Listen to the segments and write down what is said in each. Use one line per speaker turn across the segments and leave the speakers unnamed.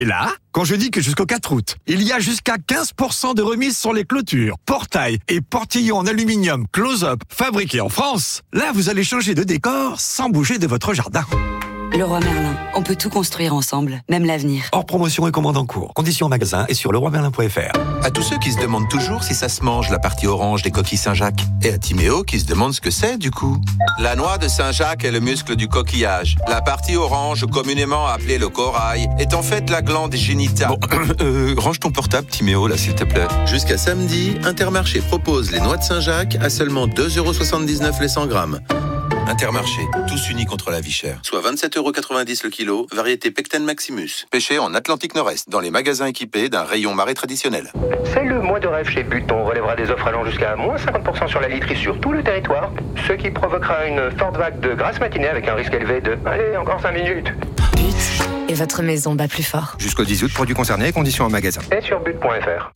Et là, quand je dis que jusqu'au 4 août, il y a jusqu'à 15% de remise sur les clôtures, portails et portillons en aluminium close-up fabriqués en France, là vous allez changer de décor sans bouger de votre jardin.
Leroy Merlin, on peut tout construire ensemble, même l'avenir.
Hors promotion et commande en cours. Conditions en magasin et sur leroymerlin.fr.
À tous ceux qui se demandent toujours si ça se mange, la partie orange des coquilles Saint-Jacques. Et à Timéo qui se demande ce que c'est, du coup. La noix de Saint-Jacques est le muscle du coquillage. La partie orange, communément appelée le corail, est en fait la glande génitale. Bon, range ton portable, Timéo, là, s'il te plaît. Jusqu'à samedi, Intermarché propose les noix de Saint-Jacques à seulement 2,79€ les 100 grammes. Intermarché, tous unis contre la vie chère. Soit 27,90€ le kilo, variété Pecten Maximus. Pêché en Atlantique Nord-Est, dans les magasins équipés d'un rayon marée traditionnel.
C'est le mois de rêve chez But. On relèvera des offres allant jusqu'à moins 50% sur la literie sur tout le territoire, ce qui provoquera une forte vague de grasse matinée avec un risque élevé de... Allez, encore 5 minutes.
But, et votre maison bat plus fort.
Jusqu'au 10 août, produits concernés, conditions en magasin.
Et sur but.fr.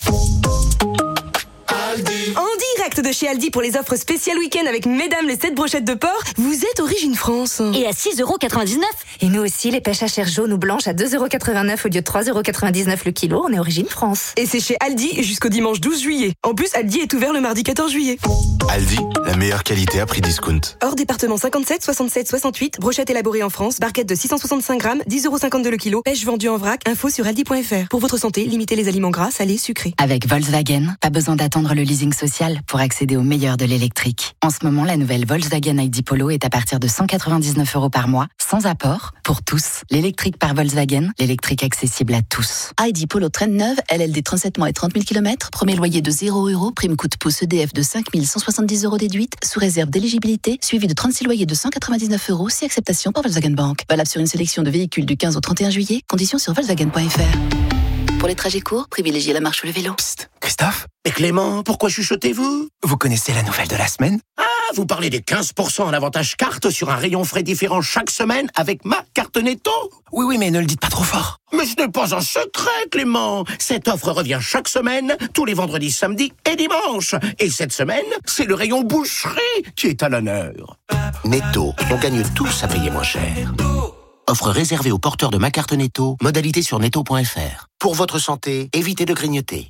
En direct de chez Aldi pour les offres spéciales week-end avec mesdames les 7 brochettes de porc, vous êtes Origine France.
Et à 6,99€. Et nous aussi, les pêches à chair jaune ou blanche à 2,89€ au lieu de 3,99€ le kilo, on est Origine France.
Et c'est chez Aldi jusqu'au dimanche 12 juillet. En plus, Aldi est ouvert le mardi 14 juillet.
Aldi, la meilleure qualité à prix discount.
Hors département 57, 67, 68, brochette élaborée en France, barquette de 665 grammes, 10,52€ le kilo, pêche vendue en vrac, info sur aldi.fr. Pour votre santé, limitez les aliments gras, salés, sucrés.
Avec Volkswagen, pas besoin d'attendre le leasing social pour accéder au meilleur de l'électrique. En ce moment, la nouvelle Volkswagen ID Polo est à partir de 199€ par mois, sans apport, pour tous. L'électrique par Volkswagen, l'électrique accessible à tous.
ID Polo traîne neuve, LLD 37 mois et 30 000 km, premier loyer de 0€, prime coup de pouce EDF de 5 170€ déduite, sous réserve d'éligibilité, suivi de 36 loyers de 199€, si acceptation par Volkswagen Bank. Valable sur une sélection de véhicules du 15 au 31 juillet, conditions sur volkswagen.fr. Pour les trajets courts, privilégiez la marche ou le vélo.
Psst, Christophe.
Mais Clément, pourquoi chuchotez-vous?
Vous connaissez la nouvelle de la semaine?
Ah, vous parlez des 15% en avantage carte sur un rayon frais différent chaque semaine avec ma carte Netto?
Oui, mais ne le dites pas trop fort.
Mais ce n'est pas un secret, Clément. Cette offre revient chaque semaine, tous les vendredis, samedis et dimanches. Et cette semaine, c'est le rayon boucherie qui est à l'honneur. Netto, on gagne tous à payer moins cher. Offre réservée aux porteurs de ma carte Netto, modalité sur netto.fr. Pour votre santé, évitez de grignoter.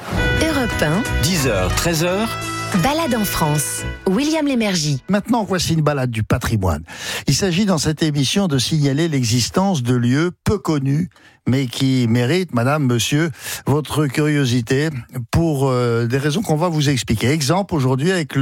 Europe 1,
10h, 13h.
balade en France. William Lémergie.
Maintenant, voici une balade du patrimoine. Il s'agit dans cette émission de signaler l'existence de lieux peu connus, mais qui méritent, madame, monsieur, votre curiosité pour des raisons qu'on va vous expliquer. Exemple, aujourd'hui, avec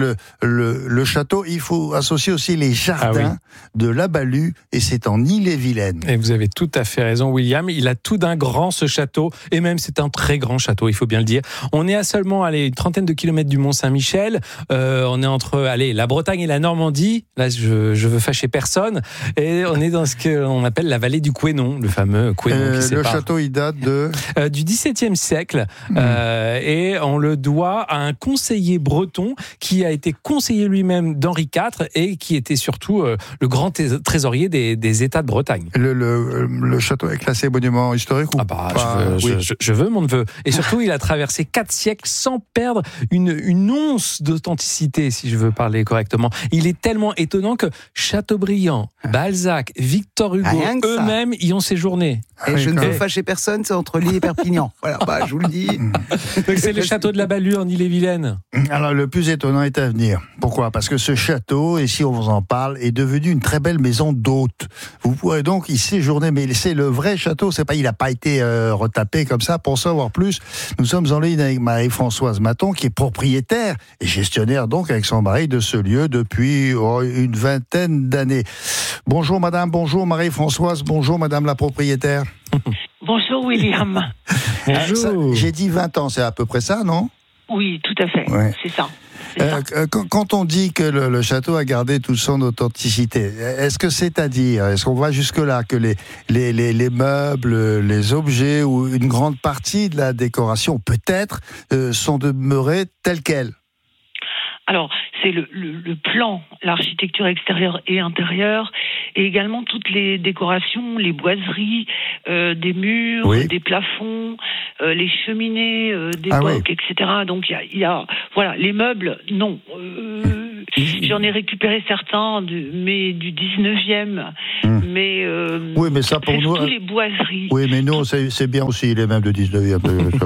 le château, il faut associer aussi les jardins de La Balue, et c'est en Ille-et-Vilaine.
Et vous avez tout à fait raison, William. Il a tout d'un grand, ce château, et même c'est un très grand château, il faut bien le dire. On est à seulement une trentaine de kilomètres du Mont-Saint-Michel. On est entre la Bretagne et la Normandie. Là, je veux fâcher personne. Et on est dans ce qu'on appelle la vallée du Couesnon, le fameux Couesnon qui
le château, il date
du XVIIe siècle. Et on le doit à un conseiller breton qui a été conseiller lui-même d'Henri IV et qui était surtout le grand trésorier des États de Bretagne.
Le château est classé monument historique ou pas?
Je veux mon neveu. Et surtout, il a traversé 4 siècles sans perdre une once d'authenticité, si je veux parler correctement. Il est tellement étonnant que Chateaubriand, Balzac, Victor Hugo, eux-mêmes y ont séjourné.
Et je ne veux fâcher personne, c'est entre Lille et Perpignan. Voilà, je vous le dis.
Donc c'est le château de la Balue en Ille-et-Vilaine.
Alors le plus étonnant est à venir. Pourquoi? Parce que ce château, et si on vous en parle, est devenu une très belle maison d'hôtes. Vous pourrez donc y séjourner, mais c'est le vrai château. Il n'a pas été retapé comme ça. Pour savoir plus, nous sommes en ligne avec Marie-Françoise Maton, qui est propriétaire et gestionnaire donc avec son mari de ce lieu depuis une vingtaine d'années. Bonjour madame, bonjour Marie-Françoise, bonjour madame la propriétaire.
Bonjour William.
Bonjour. J'ai dit 20 ans, c'est à peu près ça, non?
Oui, tout à fait, c'est ça.
Quand on dit que le château a gardé toute son authenticité, est-ce que c'est-à-dire, est-ce qu'on va jusque-là, que les meubles, les objets ou une grande partie de la décoration, peut-être, sont demeurés tels quels?
Alors, c'est le plan, l'architecture extérieure et intérieure, et également toutes les décorations, les boiseries, des murs, des plafonds, les cheminées d'époque, etc. Donc il y a voilà, les meubles, non. J'en ai récupéré certains du 19e, mais
oui, mais ça pour
c'est
nous,
surtout les boiseries.
Oui, mais nous, c'est bien aussi les mêmes de 19e,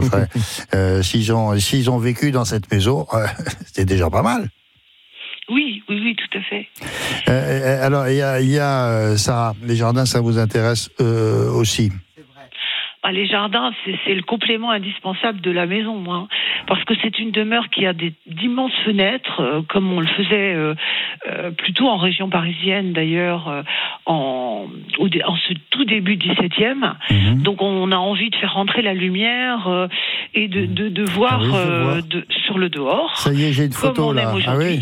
s'ils ont vécu dans cette maison, c'est déjà pas mal.
Oui, tout à fait.
Alors, il y a Sarah, les jardins, ça vous intéresse aussi?
Les jardins, c'est le complément indispensable de la maison, hein, parce que c'est une demeure qui a d'immenses fenêtres, comme on le faisait plutôt en région parisienne d'ailleurs, en ce tout début 17e. Donc on a envie de faire rentrer la lumière et de voir sur le dehors.
Ça y est, j'ai une photo là.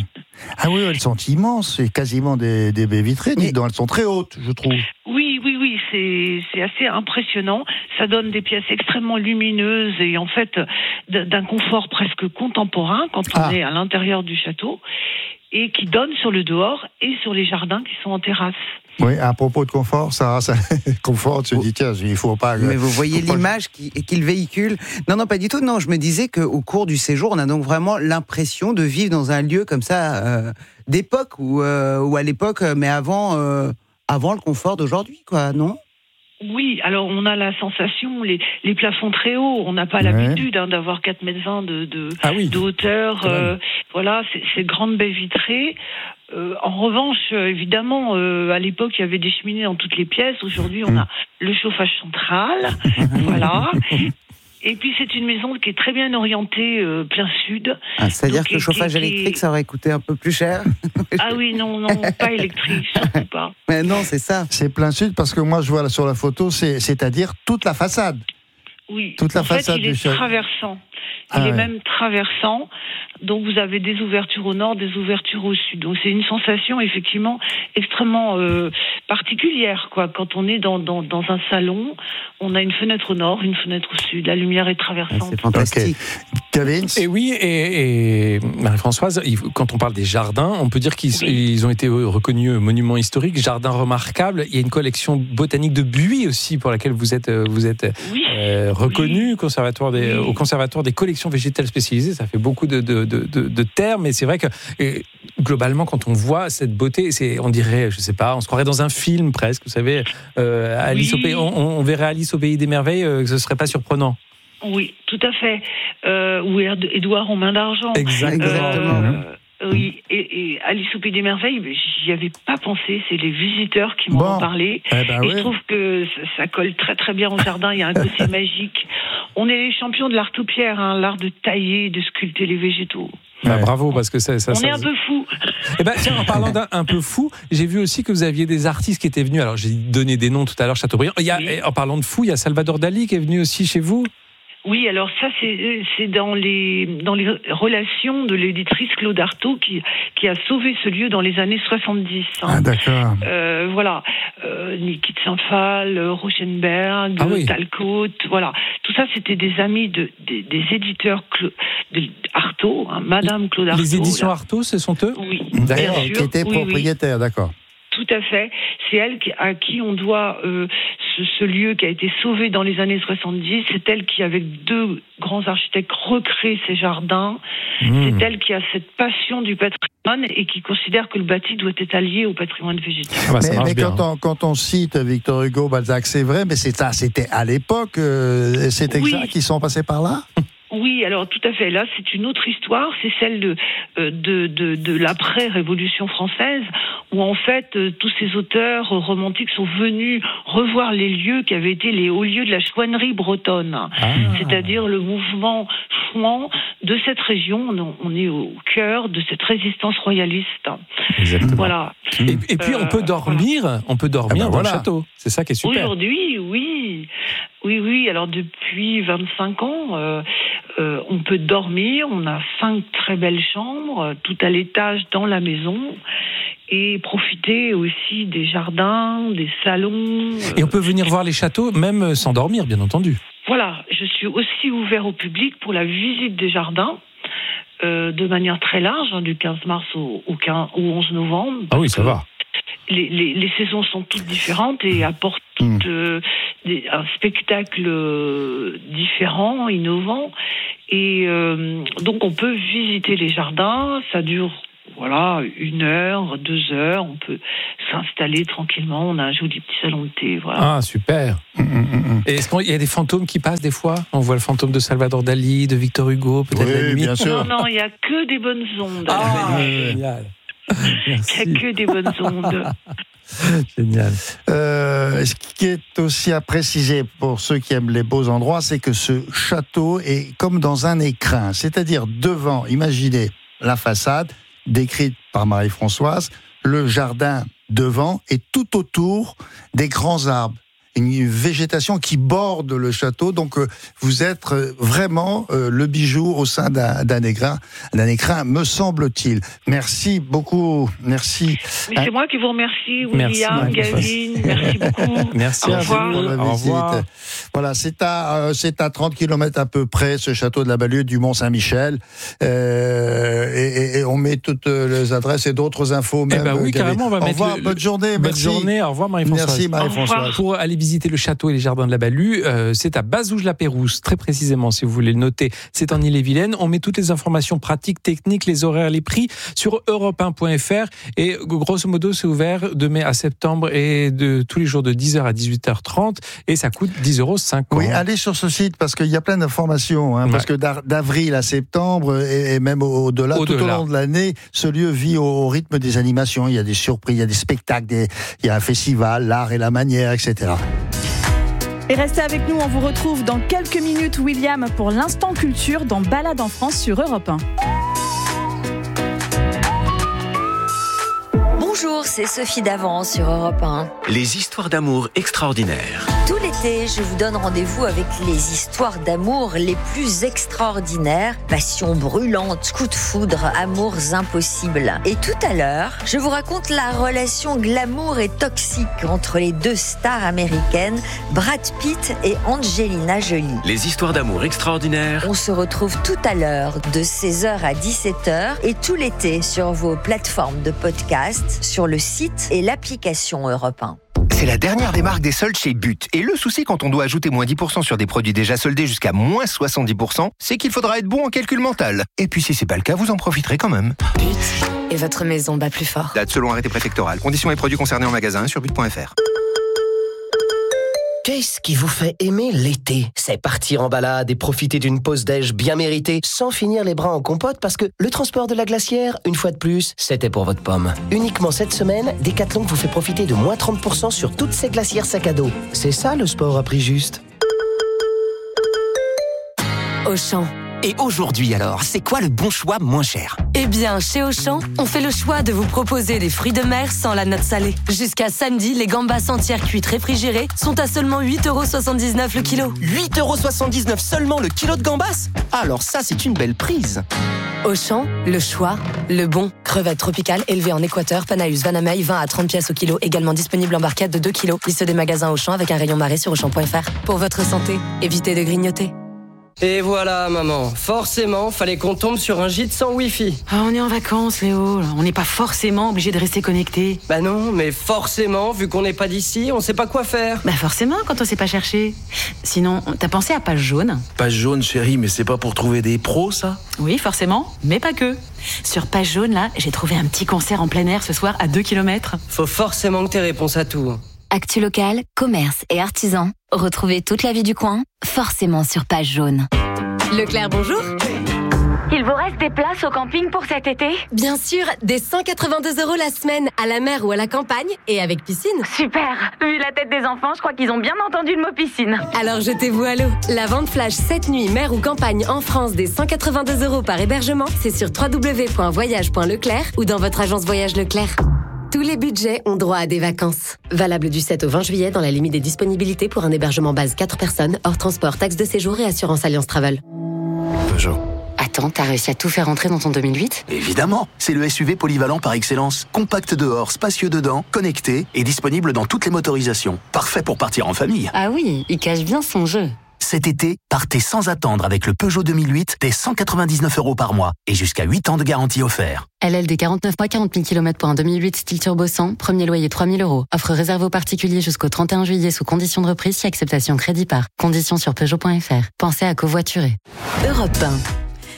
Ah oui, elles sont immenses, c'est quasiment des baies vitrées, elles sont très hautes, je trouve.
Oui, c'est assez impressionnant. Ça donne des pièces extrêmement lumineuses et en fait d'un confort presque contemporain quand on est à l'intérieur du château et qui donne sur le dehors et sur les jardins qui sont en terrasse.
Oui, à propos de confort, ça confort, tu dis tiens, il faut pas.
Mais vous voyez l'image qu'il véhicule. Non, pas du tout. Non, je me disais qu'au cours du séjour, on a donc vraiment l'impression de vivre dans un lieu comme ça d'époque ou à l'époque, mais avant le confort d'aujourd'hui, quoi, non?
Oui, alors on a la sensation, les plafonds très hauts, on n'a pas l'habitude d'avoir 4,20 m de hauteur. Voilà, c'est grande baie vitrée. En revanche, évidemment, à l'époque, il y avait des cheminées dans toutes les pièces. Aujourd'hui, on a le chauffage central. Voilà. Et puis, c'est une maison qui est très bien orientée plein sud.
C'est-à-dire que le chauffage électrique, ça aurait coûté un peu plus cher?
Ah oui, non, pas électrique, surtout pas.
Mais non, c'est ça.
C'est plein sud parce que moi, je vois sur la photo, c'est-à-dire toute la façade.
Oui,
toute la façade
il est traversant. Il est même traversant. Donc vous avez des ouvertures au nord, des ouvertures au sud. Donc c'est une sensation effectivement extrêmement particulière, quoi. Quand on est dans un salon, on a une fenêtre au nord, une fenêtre au sud. La lumière est traversante.
C'est fantastique.
Kevin.
Et oui, et Marie-Françoise, quand on parle des jardins, on peut dire qu'ils ont été reconnus monuments historiques, jardins remarquables. Il y a une collection botanique de buis aussi pour laquelle vous êtes reconnu au conservatoire des collections végétales spécialisées. Ça fait beaucoup de termes, mais c'est vrai que globalement, quand on voit cette beauté, on dirait, je sais pas, on se croirait dans un film presque. Vous savez, Alice au pays, on verrait Alice au pays des merveilles, ce serait pas surprenant.
Oui, tout à fait. Ou Édouard aux mains d'argent.
Exactement.
Oui, et Alice au pays des merveilles, j'y avais pas pensé. C'est les visiteurs qui m'en ont parlé. Je trouve que ça colle très très bien au jardin. Il y a un côté magique. On est les champions de l'art pierre, l'art de tailler, de sculpter les végétaux.
Bravo, parce que ça
on est un peu fou.
Tiens, en parlant d'un peu fou, j'ai vu aussi que vous aviez des artistes qui étaient venus. Alors, j'ai donné des noms tout à l'heure, Chateaubriand. En parlant de fou, il y a Salvador Dali qui est venu aussi chez vous.
Oui, alors ça c'est dans les relations de l'éditrice Claude Artaud qui a sauvé ce lieu dans les années 70.
D'accord.
Voilà, Niki de Saint-Phal, Rauschenberg, Talcott, voilà. Tout ça c'était des amis des éditeurs Artaud, Madame Claude Artaud.
Les éditions Artaud, ce sont eux?
Oui,
d'ailleurs, bien sûr. Qui étaient propriétaires, d'accord.
Tout à fait. C'est elle à qui on doit ce lieu qui a été sauvé dans les années 70. C'est elle qui, avec deux grands architectes, recrée ces jardins. C'est elle qui a cette passion du patrimoine et qui considère que le bâti doit être allié au patrimoine végétal.
Mais quand on cite Victor Hugo, Balzac, c'est vrai, mais c'était à l'époque. C'est exact qu'ils sont passés par là.
Oui, alors tout à fait. Là, c'est une autre histoire. C'est celle de l'après-Révolution française, où en fait tous ces auteurs romantiques sont venus revoir les lieux qui avaient été les hauts lieux de la chouannerie bretonne, c'est-à-dire le mouvement chouan de cette région. On est au cœur de cette résistance royaliste.
Exactement.
Voilà.
Et puis on peut dormir dans le château. C'est ça qui est super.
Aujourd'hui, oui. Alors depuis 25 ans. On peut dormir, on a 5 très belles chambres, tout à l'étage dans la maison, et profiter aussi des jardins, des salons.
Et on peut venir voir les châteaux, même sans dormir, bien entendu.
Voilà, je suis aussi ouvert au public pour la visite des jardins, de manière très large, du 15 mars au 11 novembre.
Ah oui, ça va.
Les saisons sont toutes différentes et apportent toutes un spectacle différent, innovant. Et donc on peut visiter les jardins, ça dure voilà, 1 heure, 2 heures, on peut s'installer tranquillement. On a un joli petit salon de thé, voilà.
Ah, super. Et est-ce qu'il y a des fantômes qui passent des fois? On voit le fantôme de Salvador Dali, de Victor Hugo, peut-être la nuit.
Bien sûr.
Non, il n'y a que des bonnes ondes.
Génial.
Il n'y a que des bonnes ondes.
Génial.
Ce qui est aussi à préciser pour ceux qui aiment les beaux endroits, c'est que ce château est comme dans un écrin, c'est-à-dire devant, imaginez la façade décrite par Marie-Françoise, le jardin devant et tout autour des grands arbres. Une végétation qui borde le château, donc vous êtes vraiment le bijou au sein d'un écrin, me semble-t-il. Merci beaucoup, merci.
Mais c'est moi qui vous remercie, William, Gavin, merci beaucoup.
Merci
au revoir.
Au revoir. Voilà, c'est à 30 km à peu près, ce château de la Balue du Mont-Saint-Michel, et on met toutes les adresses et d'autres infos. Même,
oui, carrément, on va
au revoir, bonne journée.
Bonne journée, au revoir Marie-Françoise.
Merci Marie-Françoise.
Pour aller visiter le château et les jardins de la Balue, c'est à Bazouges-la-Pérouse, très précisément, si vous voulez le noter. C'est en Ille-et-Vilaine. On met toutes les informations pratiques, techniques, les horaires, les prix sur europe1.fr. Et grosso modo, c'est ouvert de mai à septembre et de tous les jours de 10h à 18h30. Et ça coûte 10,50 €.
Oui, allez sur ce site parce qu'il y a plein d'informations. Parce que d'avril à septembre et même au-delà, tout au long de l'année, ce lieu vit au rythme des animations. Il y a des surprises, il y a des spectacles, il y a un festival, l'art et la manière, etc.
Et restez avec nous, on vous retrouve dans quelques minutes, William, pour l'instant culture dans Balade en France sur Europe 1.
Bonjour, c'est Sophie Davant sur Europe 1.
Les histoires d'amour extraordinaires.
Tout l'été, je vous donne rendez-vous avec les histoires d'amour les plus extraordinaires. Passion brûlante, coup de foudre, amours impossibles. Et tout à l'heure, je vous raconte la relation glamour et toxique entre les deux stars américaines, Brad Pitt et Angelina Jolie.
Les histoires d'amour extraordinaires.
On se retrouve tout à l'heure de 16h à 17h et tout l'été sur vos plateformes de podcast, sur le site et l'application Europe 1.
C'est la dernière des marques des soldes chez But. Et le souci quand on doit ajouter moins 10% sur des produits déjà soldés jusqu'à moins 70%, c'est qu'il faudra être bon en calcul mental. Et puis si c'est pas le cas, vous en profiterez quand même.
But. Et votre maison bat plus fort.
Date selon arrêté préfectoral. Conditions et produits concernés en magasin sur but.fr.
Qu'est-ce qui vous fait aimer l'été? C'est partir en balade et profiter d'une pause déj bien méritée sans finir les bras en compote parce que le transport de la glacière, une fois de plus, c'était pour votre pomme. Uniquement cette semaine, Decathlon vous fait profiter de moins 30% sur toutes ces glacières sac à dos. C'est ça le sport à prix juste.
Auchan.
Et aujourd'hui alors, c'est quoi le bon choix moins cher?
Eh bien, chez Auchan, on fait le choix de vous proposer des fruits de mer sans la note salée. Jusqu'à samedi, les gambas entières cuites réfrigérées sont à seulement 8,79 € le kilo.
8,79 € seulement le kilo de gambas? Alors ça, c'est une belle prise.
Auchan, le choix, le bon. Crevettes tropicales élevées en Équateur, Panaus, Vanamei, 20 à 30 pièces au kilo. Également disponible en barquette de 2 kilos. Liste des magasins Auchan avec un rayon marée sur Auchan.fr. Pour votre santé, évitez de grignoter.
Et voilà, maman. Forcément, fallait qu'on tombe sur un gîte sans Wi-Fi.
Ah, on est en vacances, Léo. On n'est pas forcément obligé de rester connecté.
Bah non, mais forcément, vu qu'on n'est pas d'ici, on sait pas quoi faire.
Bah forcément, quand on sait pas chercher. Sinon, t'as pensé à Page Jaune?
Page Jaune, chérie, mais c'est pas pour trouver des pros, ça?
Oui, forcément, mais pas que. Sur Page Jaune, là, j'ai trouvé un petit concert en plein air ce soir à 2 km.
Faut forcément que t'aies réponse à tout.
Actu locale, commerce et artisans. Retrouvez toute la vie du coin, forcément sur Page Jaune.
Leclerc, bonjour.
Il vous reste des places au camping pour cet été?
Bien sûr, des 182 € la semaine, à la mer ou à la campagne, et avec piscine.
Super. Vu la tête des enfants, je crois qu'ils ont bien entendu le mot piscine.
Alors jetez-vous à l'eau. La vente flash cette nuit, mer ou campagne en France, des 182 € par hébergement, c'est sur www.voyage.leclerc ou dans votre agence Voyage Leclerc. Tous les budgets ont droit à des vacances. Valable du 7 au 20 juillet dans la limite des disponibilités pour un hébergement base 4 personnes, hors transport, taxe de séjour et assurance Alliance Travel.
Peugeot.
Attends, t'as réussi à tout faire entrer dans ton 2008 ?
Évidemment, c'est le SUV polyvalent par excellence. Compact dehors, spacieux dedans, connecté et disponible dans toutes les motorisations. Parfait pour partir en famille.
Ah oui, il cache bien son jeu.
Cet été, partez sans attendre avec le Peugeot 2008 dès 199 € par mois et jusqu'à 8 ans de garantie offert.
LLD 49 mois, 40 000 km pour un 2008 style turbo 100, premier loyer 3 000 €. Offre réservée aux particuliers jusqu'au 31 juillet sous condition de reprise si acceptation crédit par. Conditions sur Peugeot.fr. Pensez à covoiturer.
Europe 1.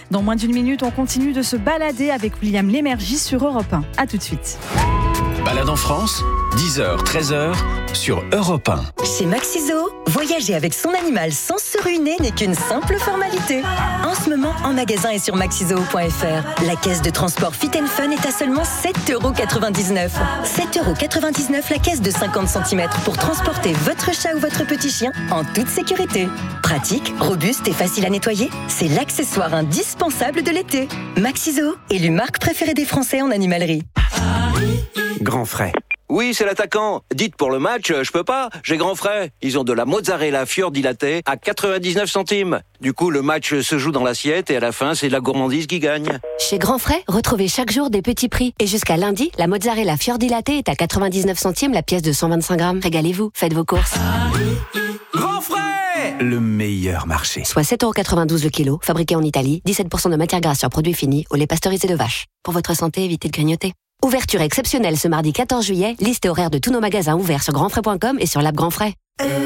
Dans moins d'une minute, on continue de se balader avec William Lémergie sur Europe 1. A tout de suite.
Balade en France, 10h, 13h sur Europe 1.
Chez Maxiso, voyager avec son animal sans se ruiner n'est qu'une simple formalité. En ce moment, en magasin et sur maxizoo.fr, la caisse de transport Fit & Fun est à seulement 7,99 €. 7,99 € la caisse de 50 cm pour transporter votre chat ou votre petit chien en toute sécurité. Pratique, robuste et facile à nettoyer, c'est l'accessoire indispensable de l'été. Maxiso, élu marque préférée des Français en animalerie.
Grand frais. Oui, c'est l'attaquant. Dites pour le match, je peux pas, j'ai grand frais. Ils ont de la mozzarella fiordilatée à 99 centimes. Du coup, le match se joue dans l'assiette et à la fin, c'est la gourmandise qui gagne.
Chez Grand Frais, retrouvez chaque jour des petits prix. Et jusqu'à lundi, la mozzarella fiordilatée est à 99 centimes la pièce de 125 grammes. Régalez-vous, faites vos courses.
Grand frais! Le meilleur marché.
Soit 7,92 € le kilo, fabriqué en Italie, 17% de matière grasse sur produits finis, au lait pasteurisé de vache. Pour votre santé, évitez de grignoter. Ouverture exceptionnelle ce mardi 14 juillet, liste et horaire de tous nos magasins ouverts sur grandfrais.com et sur l'app Grand Frais.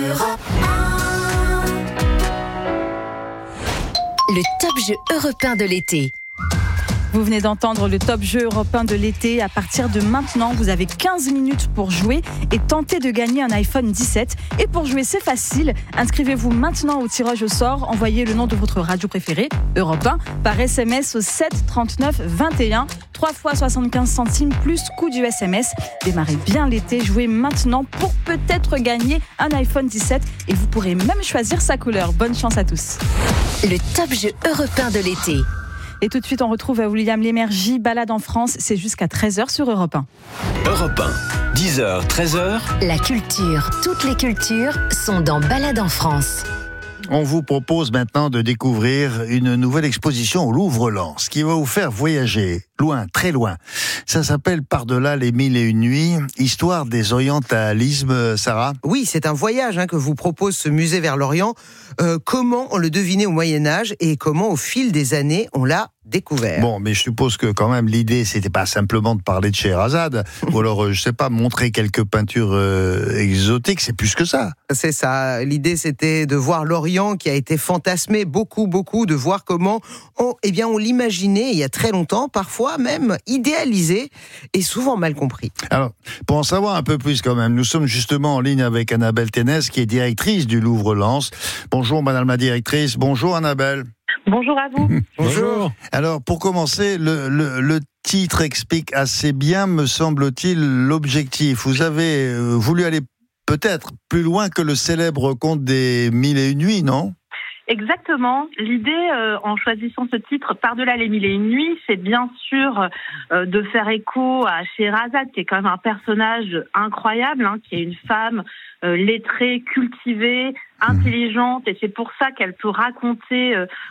Le top jeu européen de l'été.
Vous venez d'entendre le top jeu européen de l'été. À partir de maintenant, vous avez 15 minutes pour jouer et tenter de gagner un iPhone 17. Et pour jouer, c'est facile. Inscrivez-vous maintenant au tirage au sort. Envoyez le nom de votre radio préférée, Europe 1, par SMS au 7 39 21. 3 fois 75 centimes plus coût du SMS. Démarrez bien l'été, jouez maintenant pour peut-être gagner un iPhone 17 et vous pourrez même choisir sa couleur. Bonne chance à tous.
Le top jeu européen de l'été.
Et tout de suite, on retrouve William Lémergie, Balade en France. C'est jusqu'à 13h sur Europe 1.
Europe 1, 10h, 13h.
La culture, toutes les cultures sont dans Balade en France.
On vous propose maintenant de découvrir une nouvelle exposition au Louvre-Lens qui va vous faire voyager loin, très loin. Ça s'appelle Par-delà les 1001 nuits, histoire des orientalismes, Sarah.
Oui, c'est un voyage que vous propose ce musée vers l'Orient. Comment on le devinait au Moyen-Âge et comment au fil des années on l'a découvert.
Bon, mais je suppose que quand même l'idée, c'était pas simplement de parler de Scheherazade, ou alors, je sais pas, montrer quelques peintures exotiques, c'est plus que ça.
C'est ça. L'idée, c'était de voir l'Orient qui a été fantasmé beaucoup, de voir comment on l'imaginait il y a très longtemps, parfois même idéalisé et souvent mal compris.
Alors, pour en savoir un peu plus quand même, nous sommes justement en ligne avec Annabelle Ténès, qui est directrice du Louvre-Lens. Bonjour Madame la directrice, bonjour Annabelle.
Bonjour à vous.
Bonjour. Alors, pour commencer, le titre explique assez bien, me semble-t-il, l'objectif. Vous avez voulu aller peut-être plus loin que le célèbre conte des 1001 nuits, non ?
Exactement. L'idée, en choisissant ce titre, Par-delà les 1001 nuits, c'est bien sûr de faire écho à Scheherazade, qui est quand même un personnage incroyable, qui est une femme lettrée, cultivée, intelligente, et c'est pour ça qu'elle peut raconter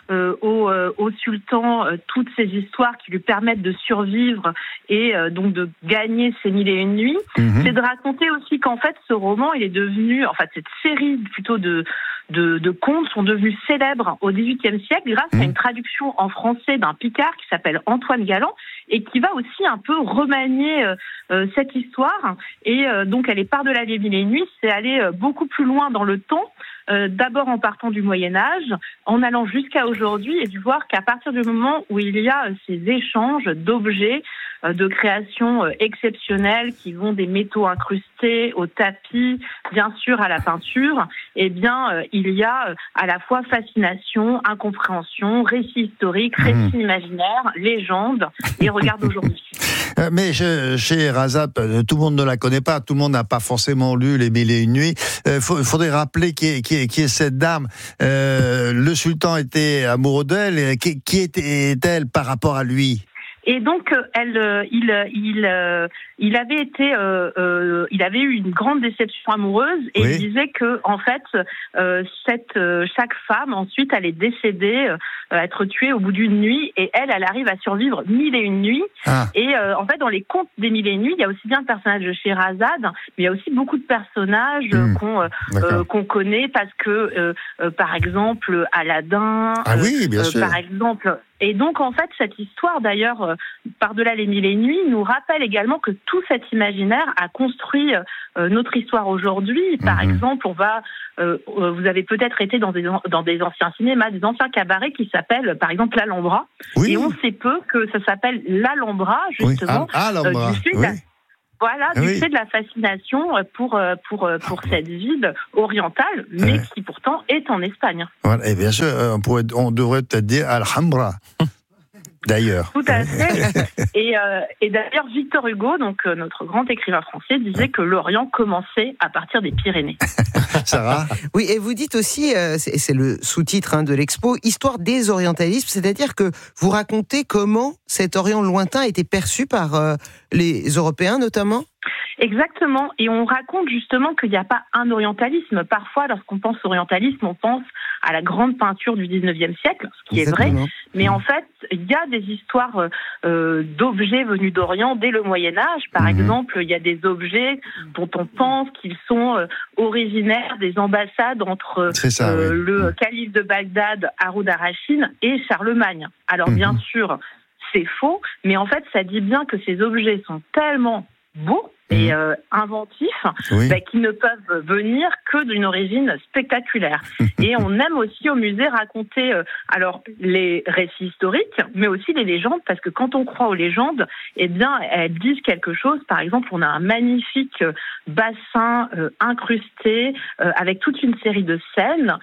au sultan toutes ces histoires qui lui permettent de survivre et donc de gagner ces 1001 nuits. C'est de raconter aussi qu'en fait ce roman, il est devenu, cette série plutôt de contes sont devenus célèbres au XVIIIe siècle grâce à une traduction en français d'un Picard qui s'appelle Antoine Galland et qui va aussi un peu remanier cette histoire. Et donc elle est Par-delà les 1001 nuits, c'est aller beaucoup plus loin dans le temps. D'abord en partant du Moyen-Âge, en allant jusqu'à aujourd'hui et de voir qu'à partir du moment où il y a ces échanges d'objets, de créations exceptionnelles qui vont des métaux incrustés au tapis, bien sûr à la peinture, il y a à la fois fascination, incompréhension, récit historique, récit imaginaire, légende et regard d'aujourd'hui.
Mais chez Razat, tout le monde ne la connaît pas, tout le monde n'a pas forcément lu les 1001 nuits. Il faudrait rappeler qui est cette dame. Le sultan était amoureux d'elle. Qui était-elle par rapport à lui ?
Et donc, il avait eu une grande déception amoureuse et il disait que, en fait, chaque femme ensuite allait décéder, être tuée au bout d'une nuit, et elle arrive à survivre 1001 nuits. Et en fait, dans les contes des 1001 nuits, il y a aussi bien le personnage de Scheherazade, mais il y a aussi beaucoup de personnages qu'on connaît parce que, par exemple, Aladdin,
bien sûr.
par exemple, Et donc, en fait, cette histoire, d'ailleurs, par-delà les mille et une nuits, nous rappelle également que tout cet imaginaire a construit notre histoire aujourd'hui. Par exemple, vous avez peut-être été dans des anciens cinémas, des anciens cabarets qui s'appellent, par exemple, l'Alhambra. Oui. Et on sait peu que ça s'appelle l'Alhambra, justement.
Alhambra,
du fait de la fascination pour cette ville orientale, mais qui pourtant est en Espagne.
Voilà, et bien sûr, on devrait peut-être dire Alhambra. D'ailleurs.
Tout à fait. Et d'ailleurs, Victor Hugo, donc notre grand écrivain français, disait que l'Orient commençait à partir des Pyrénées.
Sarah ?
Oui, et vous dites aussi, c'est le sous-titre de l'expo, Histoire des orientalismes, c'est-à-dire que vous racontez comment cet Orient lointain a été perçu par les Européens notamment ?
Exactement, et on raconte justement qu'il n'y a pas un orientalisme. Parfois, lorsqu'on pense orientalisme, on pense à la grande peinture du 19e siècle, ce qui est vrai, mais en fait, il y a des histoires d'objets venus d'Orient dès le Moyen-Âge. Par exemple, il y a des objets dont on pense qu'ils sont originaires des ambassades entre le calife de Bagdad, Haroun al-Rachid, et Charlemagne. Alors bien sûr, c'est faux, mais en fait, ça dit bien que ces objets sont tellement beaux et inventifs qui ne peuvent venir que d'une origine spectaculaire. Et on aime aussi au musée raconter alors les récits historiques, mais aussi les légendes, parce que quand on croit aux légendes, eh bien elles disent quelque chose. Par exemple, on a un magnifique bassin incrusté avec toute une série de scènes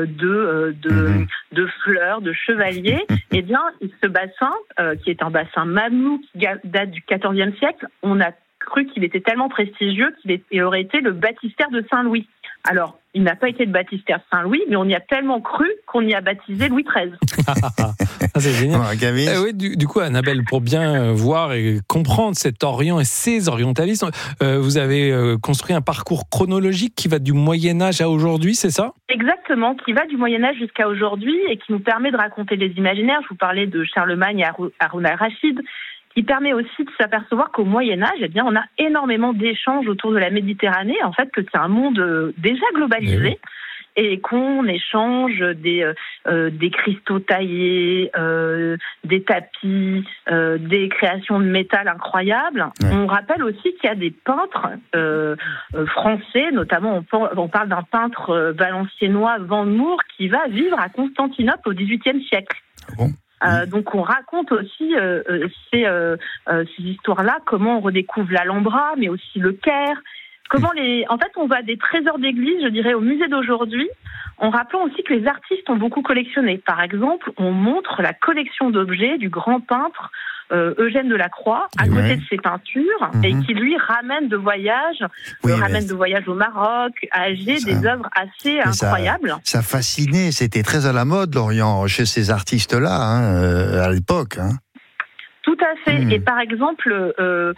de fleurs, de chevaliers. Eh bien, ce bassin, qui est un bassin mamelouk qui date du XIVe siècle, on a cru qu'il était tellement prestigieux qu'il aurait été le baptistère de Saint-Louis. Alors, il n'a pas été le baptistère de Saint-Louis, mais on y a tellement cru qu'on y a baptisé Louis XIII.
C'est génial. Oui, du coup, Annabelle, pour bien voir et comprendre cet Orient et ces orientalismes, vous avez construit un parcours chronologique qui va du Moyen-Âge à aujourd'hui, c'est ça ?
Exactement, qui va du Moyen-Âge jusqu'à aujourd'hui et qui nous permet de raconter les imaginaires. Je vous parlais de Charlemagne et Haroun al-Rachid, qui permet aussi de s'apercevoir qu'au Moyen-Âge, eh bien, on a énormément d'échanges autour de la Méditerranée, en fait, que c'est un monde déjà globalisé, et qu'on échange des cristaux taillés, des tapis, des créations de métal incroyables. On rappelle aussi qu'il y a des peintres français, notamment on parle d'un peintre valenciennois, Van Mour, qui va vivre à Constantinople au XVIIIe siècle. Donc on raconte aussi ces histoires-là, comment on redécouvre l'Alhambra, mais aussi le Caire. En fait, on va des trésors d'église, je dirais, au musée d'aujourd'hui, en rappelant aussi que les artistes ont beaucoup collectionné. Par exemple, on montre la collection d'objets du grand peintre Eugène Delacroix à côté de ses peintures et qui lui ramène de voyage, au Maroc, à Alger, des œuvres assez incroyables.
Ça fascinait, c'était très à la mode l'Orient chez ces artistes-là à l'époque.
Tout à fait. Et par exemple,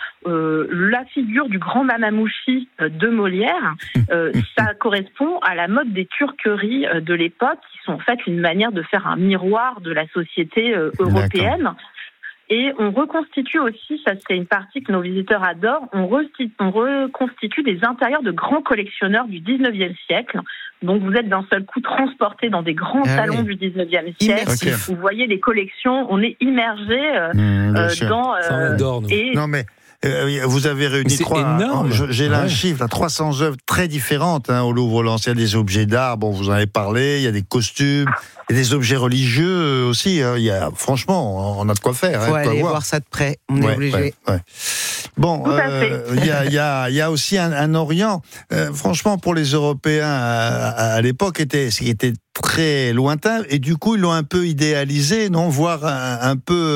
la figure du grand Mamamouchi de Molière, ça correspond à la mode des turqueries de l'époque, qui sont en fait une manière de faire un miroir de la société européenne. D'accord. Et on reconstitue aussi, ça c'est une partie que nos visiteurs adorent, on reconstitue des intérieurs de grands collectionneurs du 19e siècle. Donc vous êtes d'un seul coup transporté dans des grands salons du 19e siècle. Vous voyez les collections, on est immergé dans...
Non mais... vous avez réuni j'ai là un chiffre, 300 œuvres très différentes au Louvre-Lens. Il y a des objets d'art, vous en avez parlé, il y a des costumes, il y a des objets religieux aussi. Franchement, on a de quoi faire.
Il faut aller voir ça de près, on est obligé.
Bon, il y a aussi un Orient, franchement, pour les Européens à l'époque, qui était très lointain, et du coup, ils l'ont un peu idéalisé, non ? Voire un peu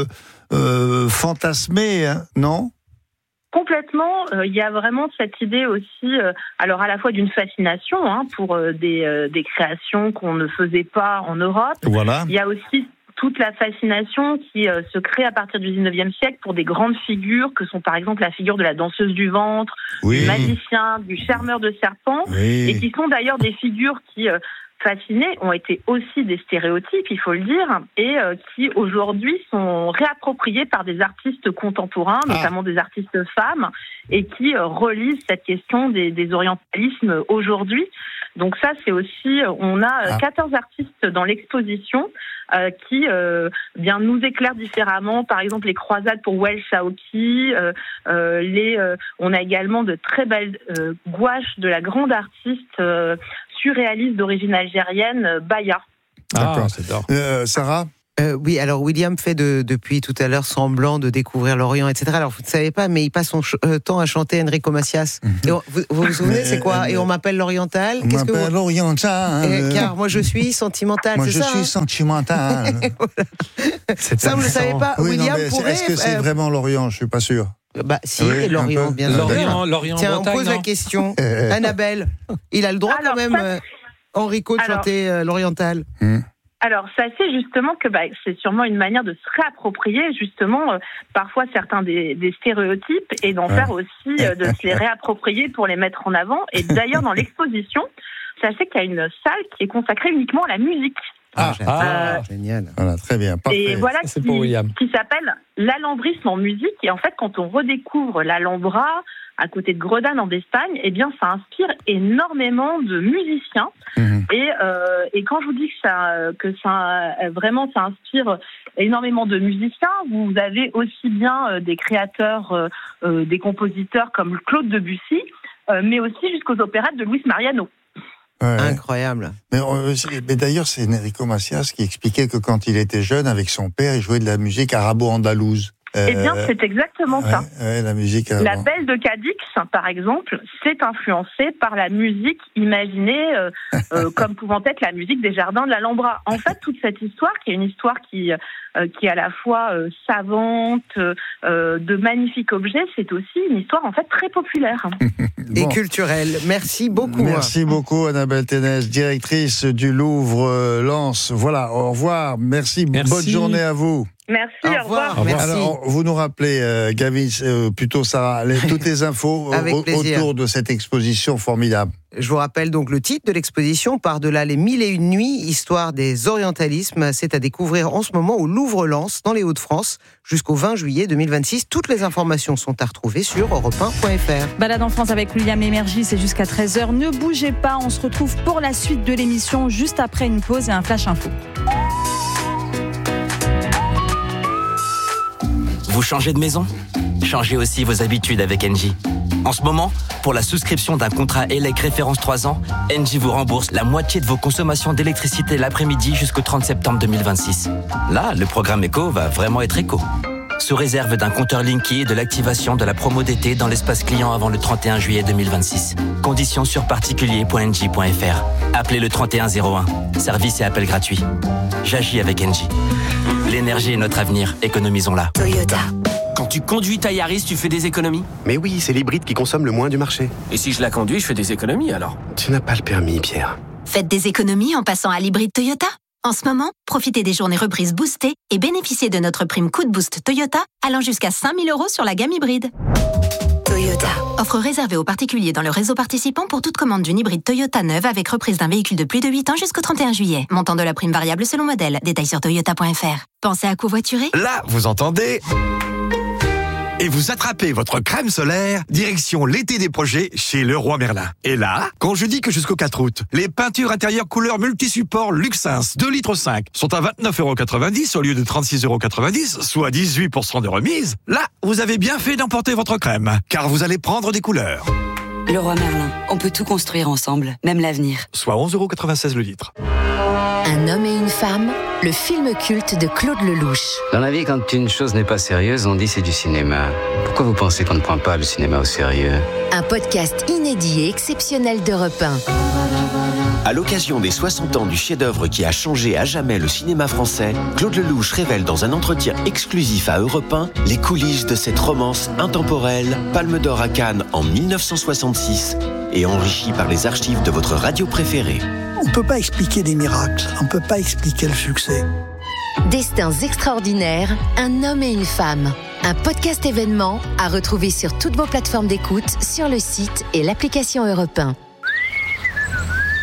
fantasmé, non ?
Complètement, il y a vraiment cette idée aussi, alors à la fois d'une fascination pour des créations qu'on ne faisait pas en Europe. Voilà. Il y a aussi toute la fascination qui se crée à partir du 19e siècle pour des grandes figures que sont par exemple la figure de la danseuse du ventre, du magicien, du charmeur de serpents, et qui sont d'ailleurs des figures qui fascinés ont été aussi des stéréotypes, il faut le dire, et qui aujourd'hui sont réappropriés par des artistes contemporains, notamment des artistes femmes, et qui relisent cette question des orientalismes aujourd'hui. Donc ça, c'est aussi, on a 14 artistes dans l'exposition qui bien nous éclairent différemment. Par exemple, les croisades pour Well Shaoqi. On a également de très belles gouaches de la grande artiste surréaliste d'origine algérienne, Baya.
D'accord. Sarah?
Oui, alors William fait depuis tout à l'heure semblant de découvrir l'Orient, etc. Alors vous ne savez pas, mais il passe son temps à chanter Enrico Macias. Et vous vous souvenez, c'est quoi? Et on m'appelle l'Oriental.
On m'appelle l'Oriental.
Car moi je suis sentimental,
moi
c'est ça?
Moi je suis sentimental.
Ça, vous ne le savez pas?
Oui,
William pourrait...
Est-ce que c'est vraiment l'Orient? Je suis pas sûr.
Bah si, l'Orient, bien sûr.
L'Orient
Tiens,
Bretagne,
on pose la question. Annabelle, il a le droit quand même, Enrico, de chanter l'Oriental.
Alors, ça c'est justement que c'est sûrement une manière de se réapproprier justement parfois certains des stéréotypes et d'en faire aussi, de se les réapproprier pour les mettre en avant. Et d'ailleurs, dans l'exposition, sachez qu'il y a une salle qui est consacrée uniquement à la musique.
Génial.
Voilà, très bien. Parfait.
Et voilà, qui s'appelle l'alambrisme en musique. Et en fait, quand on redécouvre l'Alhambra à côté de Gredane en Espagne, eh bien, ça inspire énormément de musiciens. Et quand je vous dis que ça vraiment ça inspire énormément de musiciens, vous avez aussi bien des créateurs, des compositeurs comme Claude Debussy, mais aussi jusqu'aux opérettes de Luis Mariano.
Incroyable.
Mais d'ailleurs, c'est Enrico Macias qui expliquait que quand il était jeune, avec son père, il jouait de la musique arabo-andalouse.
Eh bien, c'est exactement ça.
La musique.
La Belle de Cadix, par exemple, s'est influencée par la musique imaginée comme pouvant être la musique des jardins de l'Alhambra. En fait, toute cette histoire, qui est une histoire qui est à la fois savante, de magnifiques objets, c'est aussi une histoire en fait très populaire.
Et culturelle. Merci beaucoup.
Merci beaucoup, Annabelle Ténès, directrice du Louvre Lens. Voilà, au revoir. Merci. Bonne journée à vous.
Merci, au revoir.
Merci.
Alors, vous nous rappelez, Gavin, plutôt Sarah, toutes les infos autour de cette exposition formidable.
Je vous rappelle donc le titre de l'exposition, Par-delà les 1001 nuits, histoire des orientalismes. C'est à découvrir en ce moment au Louvre Lens, dans les Hauts-de-France, jusqu'au 20 juillet 2026. Toutes les informations sont à retrouver sur europe1.fr.
Balade en France avec William Emergy, c'est jusqu'à 13h. Ne bougez pas, on se retrouve pour la suite de l'émission, juste après une pause et un flash info.
Vous changez de maison? Changez aussi vos habitudes avec Engie. En ce moment, pour la souscription d'un contrat ELEC référence 3 ans, Engie vous rembourse la moitié de vos consommations d'électricité l'après-midi jusqu'au 30 septembre 2026. Là, le programme éco va vraiment être éco. Sous réserve d'un compteur Linky et de l'activation de la promo d'été dans l'espace client avant le 31 juillet 2026. Conditions sur particulier.engie.fr. Appelez le 3101. Service et appel gratuit. J'agis avec Engie. L'énergie est notre avenir, économisons-la.
Toyota. Quand tu conduis ta Yaris, tu fais des économies?
Mais oui, c'est l'hybride qui consomme le moins du marché.
Et si je la conduis, je fais des économies alors?
Tu n'as pas le permis, Pierre.
Faites des économies en passant à l'hybride Toyota. En ce moment, profitez des journées reprises boostées et bénéficiez de notre prime Coup de Boost Toyota allant jusqu'à 5 000 € sur la gamme hybride. Toyota. Offre réservée aux particuliers dans le réseau participant pour toute commande d'une hybride Toyota neuve avec reprise d'un véhicule de plus de 8 ans jusqu'au 31 juillet. Montant de la prime variable selon modèle. Détails sur toyota.fr. Pensez à covoiturer?
Là, vous entendez? Et vous attrapez votre crème solaire, direction l'été des projets chez Leroy Merlin. Et là, quand je dis que jusqu'au 4 août, les peintures intérieures couleur multi-support Luxins 2,5 litres sont à 29,90 € au lieu de 36,90 €, soit 18% de remise, là, vous avez bien fait d'emporter votre crème, car vous allez prendre des couleurs.
Leroy Merlin, on peut tout construire ensemble, même l'avenir.
Soit 11,96 € le litre.
Un homme et une femme, le film culte de Claude Lelouch.
Dans la vie, quand une chose n'est pas sérieuse, on dit c'est du cinéma. Pourquoi vous pensez qu'on ne prend pas le cinéma au sérieux?
Un podcast inédit et exceptionnel d'Europe 1.
À l'occasion des 60 ans du chef-d'œuvre qui a changé à jamais le cinéma français, Claude Lelouch révèle dans un entretien exclusif à Europe 1 les coulisses de cette romance intemporelle, Palme d'Or à Cannes en 1966 et enrichie par les archives de votre radio préférée.
On ne peut pas expliquer des miracles, on ne peut pas expliquer le succès.
Destins extraordinaires, un homme et une femme. Un podcast événement à retrouver sur toutes vos plateformes d'écoute, sur le site et l'application Europe 1.
Ça,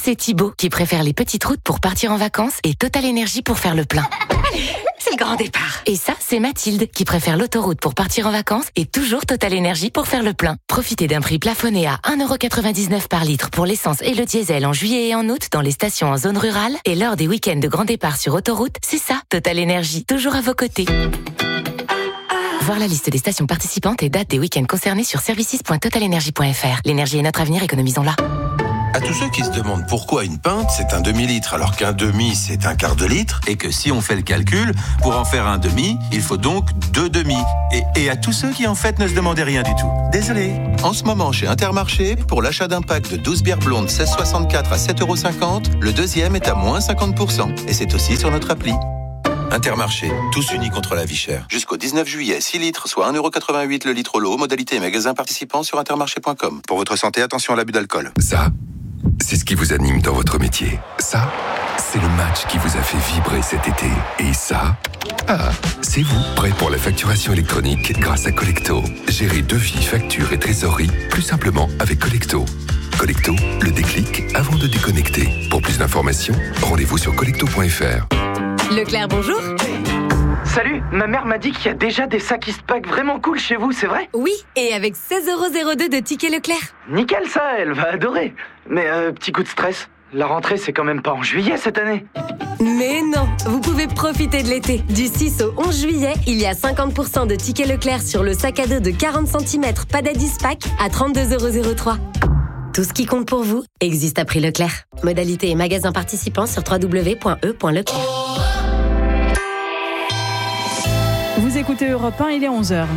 c'est Thibaut qui préfère les petites routes pour partir en vacances et Total Énergie pour faire le plein.
Allez, c'est le grand départ.
Et ça, c'est Mathilde qui préfère l'autoroute pour partir en vacances et toujours Total Énergie pour faire le plein. Profitez d'un prix plafonné à 1,99€ par litre pour l'essence et le diesel en juillet et en août dans les stations en zone rurale. Et lors des week-ends de grand départ sur autoroute, c'est ça, Total Énergie, toujours à vos côtés. Voir la liste des stations participantes et dates des week-ends concernés sur services.totalenergie.fr. L'énergie est notre avenir, économisons-la.
À tous ceux qui se demandent pourquoi une pinte, c'est un demi-litre, alors qu'un demi, c'est un quart de litre, et que si on fait le calcul, pour en faire un demi, il faut donc 2 demi. Et à tous ceux qui, en fait, ne se demandaient rien du tout. Désolé. En ce moment, chez Intermarché, pour l'achat d'un pack de 12 bières blondes 16,64 à 7,50€, le deuxième est à moins 50%. Et c'est aussi sur notre appli. Intermarché, tous unis contre la vie chère. Jusqu'au 19 juillet, 6 litres, soit 1,88€ le litre au lot. Modalité et magasin participants sur intermarché.com. Pour votre santé, attention à l'abus d'alcool.
Ça, c'est ce qui vous anime dans votre métier. Ça, c'est le match qui vous a fait vibrer cet été. Et ça, c'est vous, prêt pour la facturation électronique grâce à Collecto. Gérez devis, factures et trésorerie plus simplement avec Collecto. Collecto, le déclic avant de déconnecter. Pour plus d'informations, rendez-vous sur collecto.fr.
Leclerc, bonjour.
Salut, ma mère m'a dit qu'il y a déjà des sacs Eastpak vraiment cool chez vous, c'est vrai?
Oui, et avec 16,02€ de tickets Leclerc.
Nickel ça, elle va adorer. Mais petit coup de stress, la rentrée c'est quand même pas en juillet cette année.
Mais non, vous pouvez profiter de l'été. Du 6 au 11 juillet, il y a 50% de tickets Leclerc sur le sac à dos de 40 cm Padad Eastpak à 32,03€. Tout ce qui compte pour vous existe à prix Leclerc. Modalité et magasin participants sur www.e.leclerc.
Vous écoutez Europe 1, il est 11h.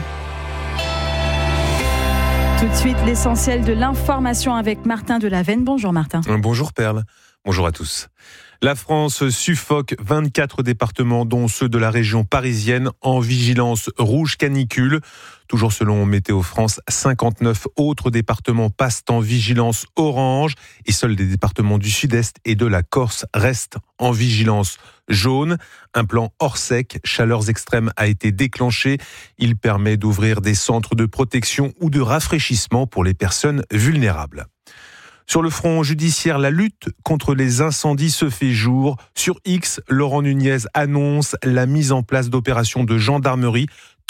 Tout de suite, l'essentiel de l'information avec Martin Delavenne. Bonjour Martin.
Bonjour Perle, bonjour à tous. La France suffoque 24 départements, dont ceux de la région parisienne, en vigilance rouge canicule. Toujours selon Météo France, 59 autres départements passent en vigilance orange et seuls des départements du sud-est et de la Corse restent en vigilance jaune. Un plan hors sec, chaleurs extrêmes, a été déclenché. Il permet d'ouvrir des centres de protection ou de rafraîchissement pour les personnes vulnérables. Sur le front judiciaire, la lutte contre les incendies se fait jour. Sur X, Laurent Nunez annonce la mise en place d'opérations de gendarmerie.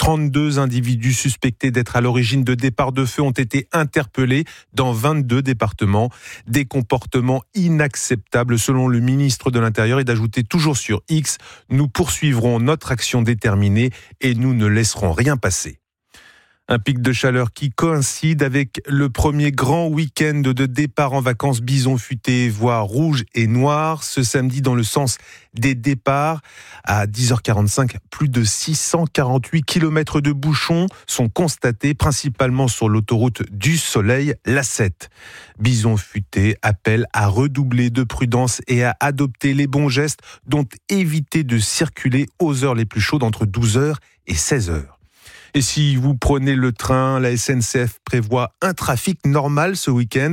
32 individus suspectés d'être à l'origine de départs de feu ont été interpellés dans 22 départements. Des comportements inacceptables selon le ministre de l'Intérieur et d'ajouter toujours sur X, nous poursuivrons notre action déterminée et nous ne laisserons rien passer. Un pic de chaleur qui coïncide avec le premier grand week-end de départ en vacances bison futé, voire rouge et noir. Ce samedi, dans le sens des départs, à 10h45, plus de 648 km de bouchons sont constatés, principalement sur l'autoroute du Soleil, l'A7. Bison futé appelle à redoubler de prudence et à adopter les bons gestes, dont éviter de circuler aux heures les plus chaudes entre 12h et 16h. Et si vous prenez le train, la SNCF prévoit un trafic normal ce week-end.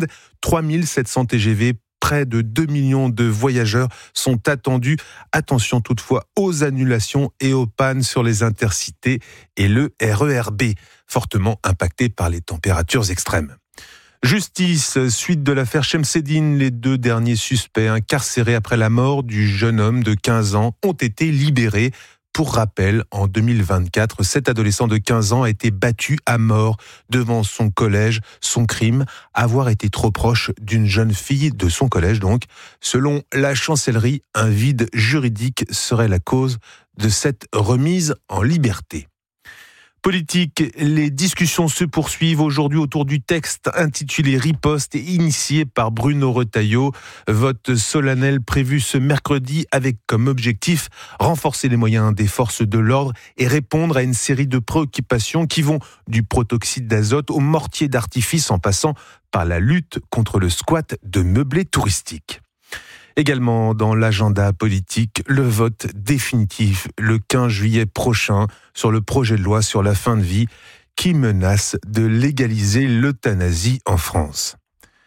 3700 TGV, près de 2 millions de voyageurs sont attendus. Attention toutefois aux annulations et aux pannes sur les intercités et le RERB, fortement impacté par les températures extrêmes. Justice, suite de l'affaire Chemseddine, les 2 derniers suspects incarcérés après la mort du jeune homme de 15 ans ont été libérés. Pour rappel, en 2024, cet adolescent de 15 ans a été battu à mort devant son collège. Son crime, avoir été trop proche d'une jeune fille de son collège. Donc, selon la chancellerie, un vide juridique serait la cause de cette remise en liberté. Politique, les discussions se poursuivent aujourd'hui autour du texte intitulé Riposte et initié par Bruno Retailleau. Vote solennel prévu ce mercredi avec comme objectif renforcer les moyens des forces de l'ordre et répondre à une série de préoccupations qui vont du protoxyde d'azote au mortier d'artifice en passant par la lutte contre le squat de meublés touristiques. Également dans l'agenda politique, le vote définitif le 15 juillet prochain sur le projet de loi sur la fin de vie qui menace de légaliser l'euthanasie en France.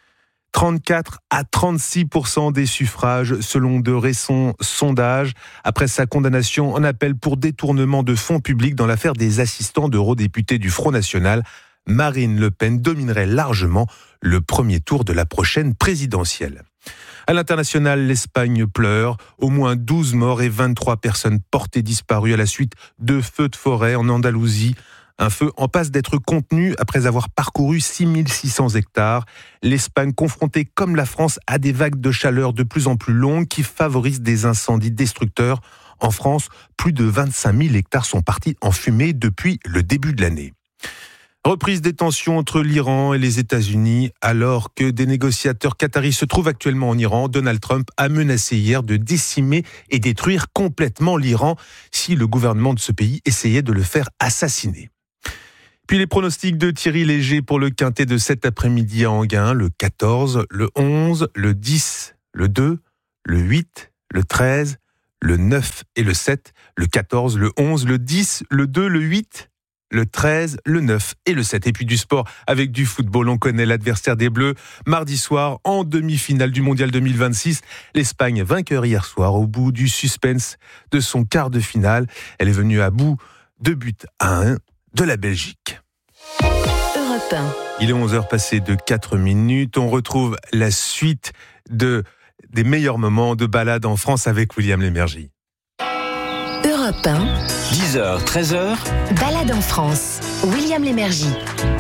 34 à 36% des suffrages selon de récents sondages après sa condamnation en appel pour détournement de fonds publics dans l'affaire des assistants d'eurodéputés du Front National. Marine Le Pen dominerait largement le premier tour de la prochaine présidentielle. À l'international, l'Espagne pleure. Au moins 12 morts et 23 personnes portées disparues à la suite de feux de forêt en Andalousie. Un feu en passe d'être contenu après avoir parcouru 6600 hectares. L'Espagne confrontée comme la France à des vagues de chaleur de plus en plus longues qui favorisent des incendies destructeurs. En France, plus de 25 000 hectares sont partis en fumée depuis le début de l'année. Reprise des tensions entre l'Iran et les États-Unis. Alors que des négociateurs qataris se trouvent actuellement en Iran, Donald Trump a menacé hier de décimer et détruire complètement l'Iran si le gouvernement de ce pays essayait de le faire assassiner. Puis les pronostics de Thierry Léger pour le quintet de cet après-midi à Enghien, le 14, le 11, le 10, le 2, le 8, le 13, le 9 et le 7, le 14, le 11, le 10, le 2, le 8, le 13, le 9 et le 7. Et puis du sport avec du football, on connaît l'adversaire des Bleus. Mardi soir, en demi-finale du Mondial 2026, l'Espagne vainqueur hier soir au bout du suspense de son quart de finale. Elle est venue à bout de buts à 1 de la Belgique.
Europe 1.
Il est 11h passé de 4 minutes. On retrouve la suite des meilleurs moments de balade en France avec William Lémergie.
Europe 1.
10h, 13h.
Balade en France. William Lémergie.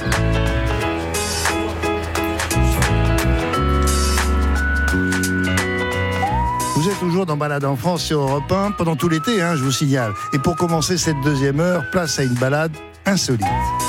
Vous êtes toujours dans Balade en France sur Europe 1 pendant tout l'été, je vous signale. Et pour commencer cette deuxième heure, place à une balade insolite.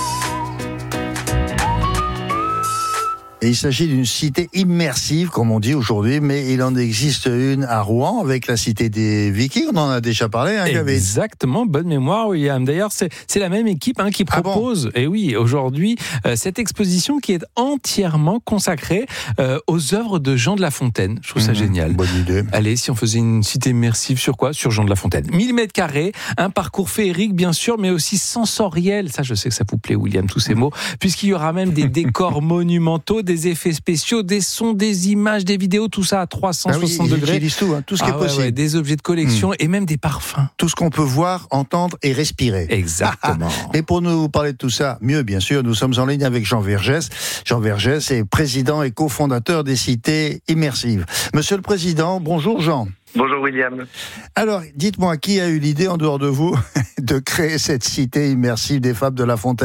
Et il s'agit d'une cité immersive, comme on dit aujourd'hui, mais il en existe une à Rouen, avec la cité des Vikings. On en a déjà parlé, Gabriel.
Exactement, bonne mémoire, William. D'ailleurs, c'est la même équipe qui propose, et oui, aujourd'hui, cette exposition qui est entièrement consacrée aux œuvres de Jean de La Fontaine. Je trouve ça génial.
Bonne idée.
Allez, si on faisait une cité immersive sur quoi ? Sur Jean de La Fontaine. 1000 mètres carrés, un parcours féerique, bien sûr, mais aussi sensoriel. Ça, je sais que ça vous plaît, William, tous ces mots, puisqu'il y aura même des décors monumentaux, des effets spéciaux, des sons, des images, des vidéos, tout ça à 360 degrés.
Ils tout, tout ce qui est possible.
Des objets de collection et même des parfums.
Tout ce qu'on peut voir, entendre et respirer.
Exactement.
Et pour nous parler de tout ça, mieux bien sûr, nous sommes en ligne avec Jean Vergès. Jean Vergès est président et cofondateur des cités immersives. Monsieur le Président, bonjour Jean.
Bonjour William.
Alors, dites-moi, qui a eu l'idée, en dehors de vous, de créer cette cité immersive des Fables de La Fontaine ?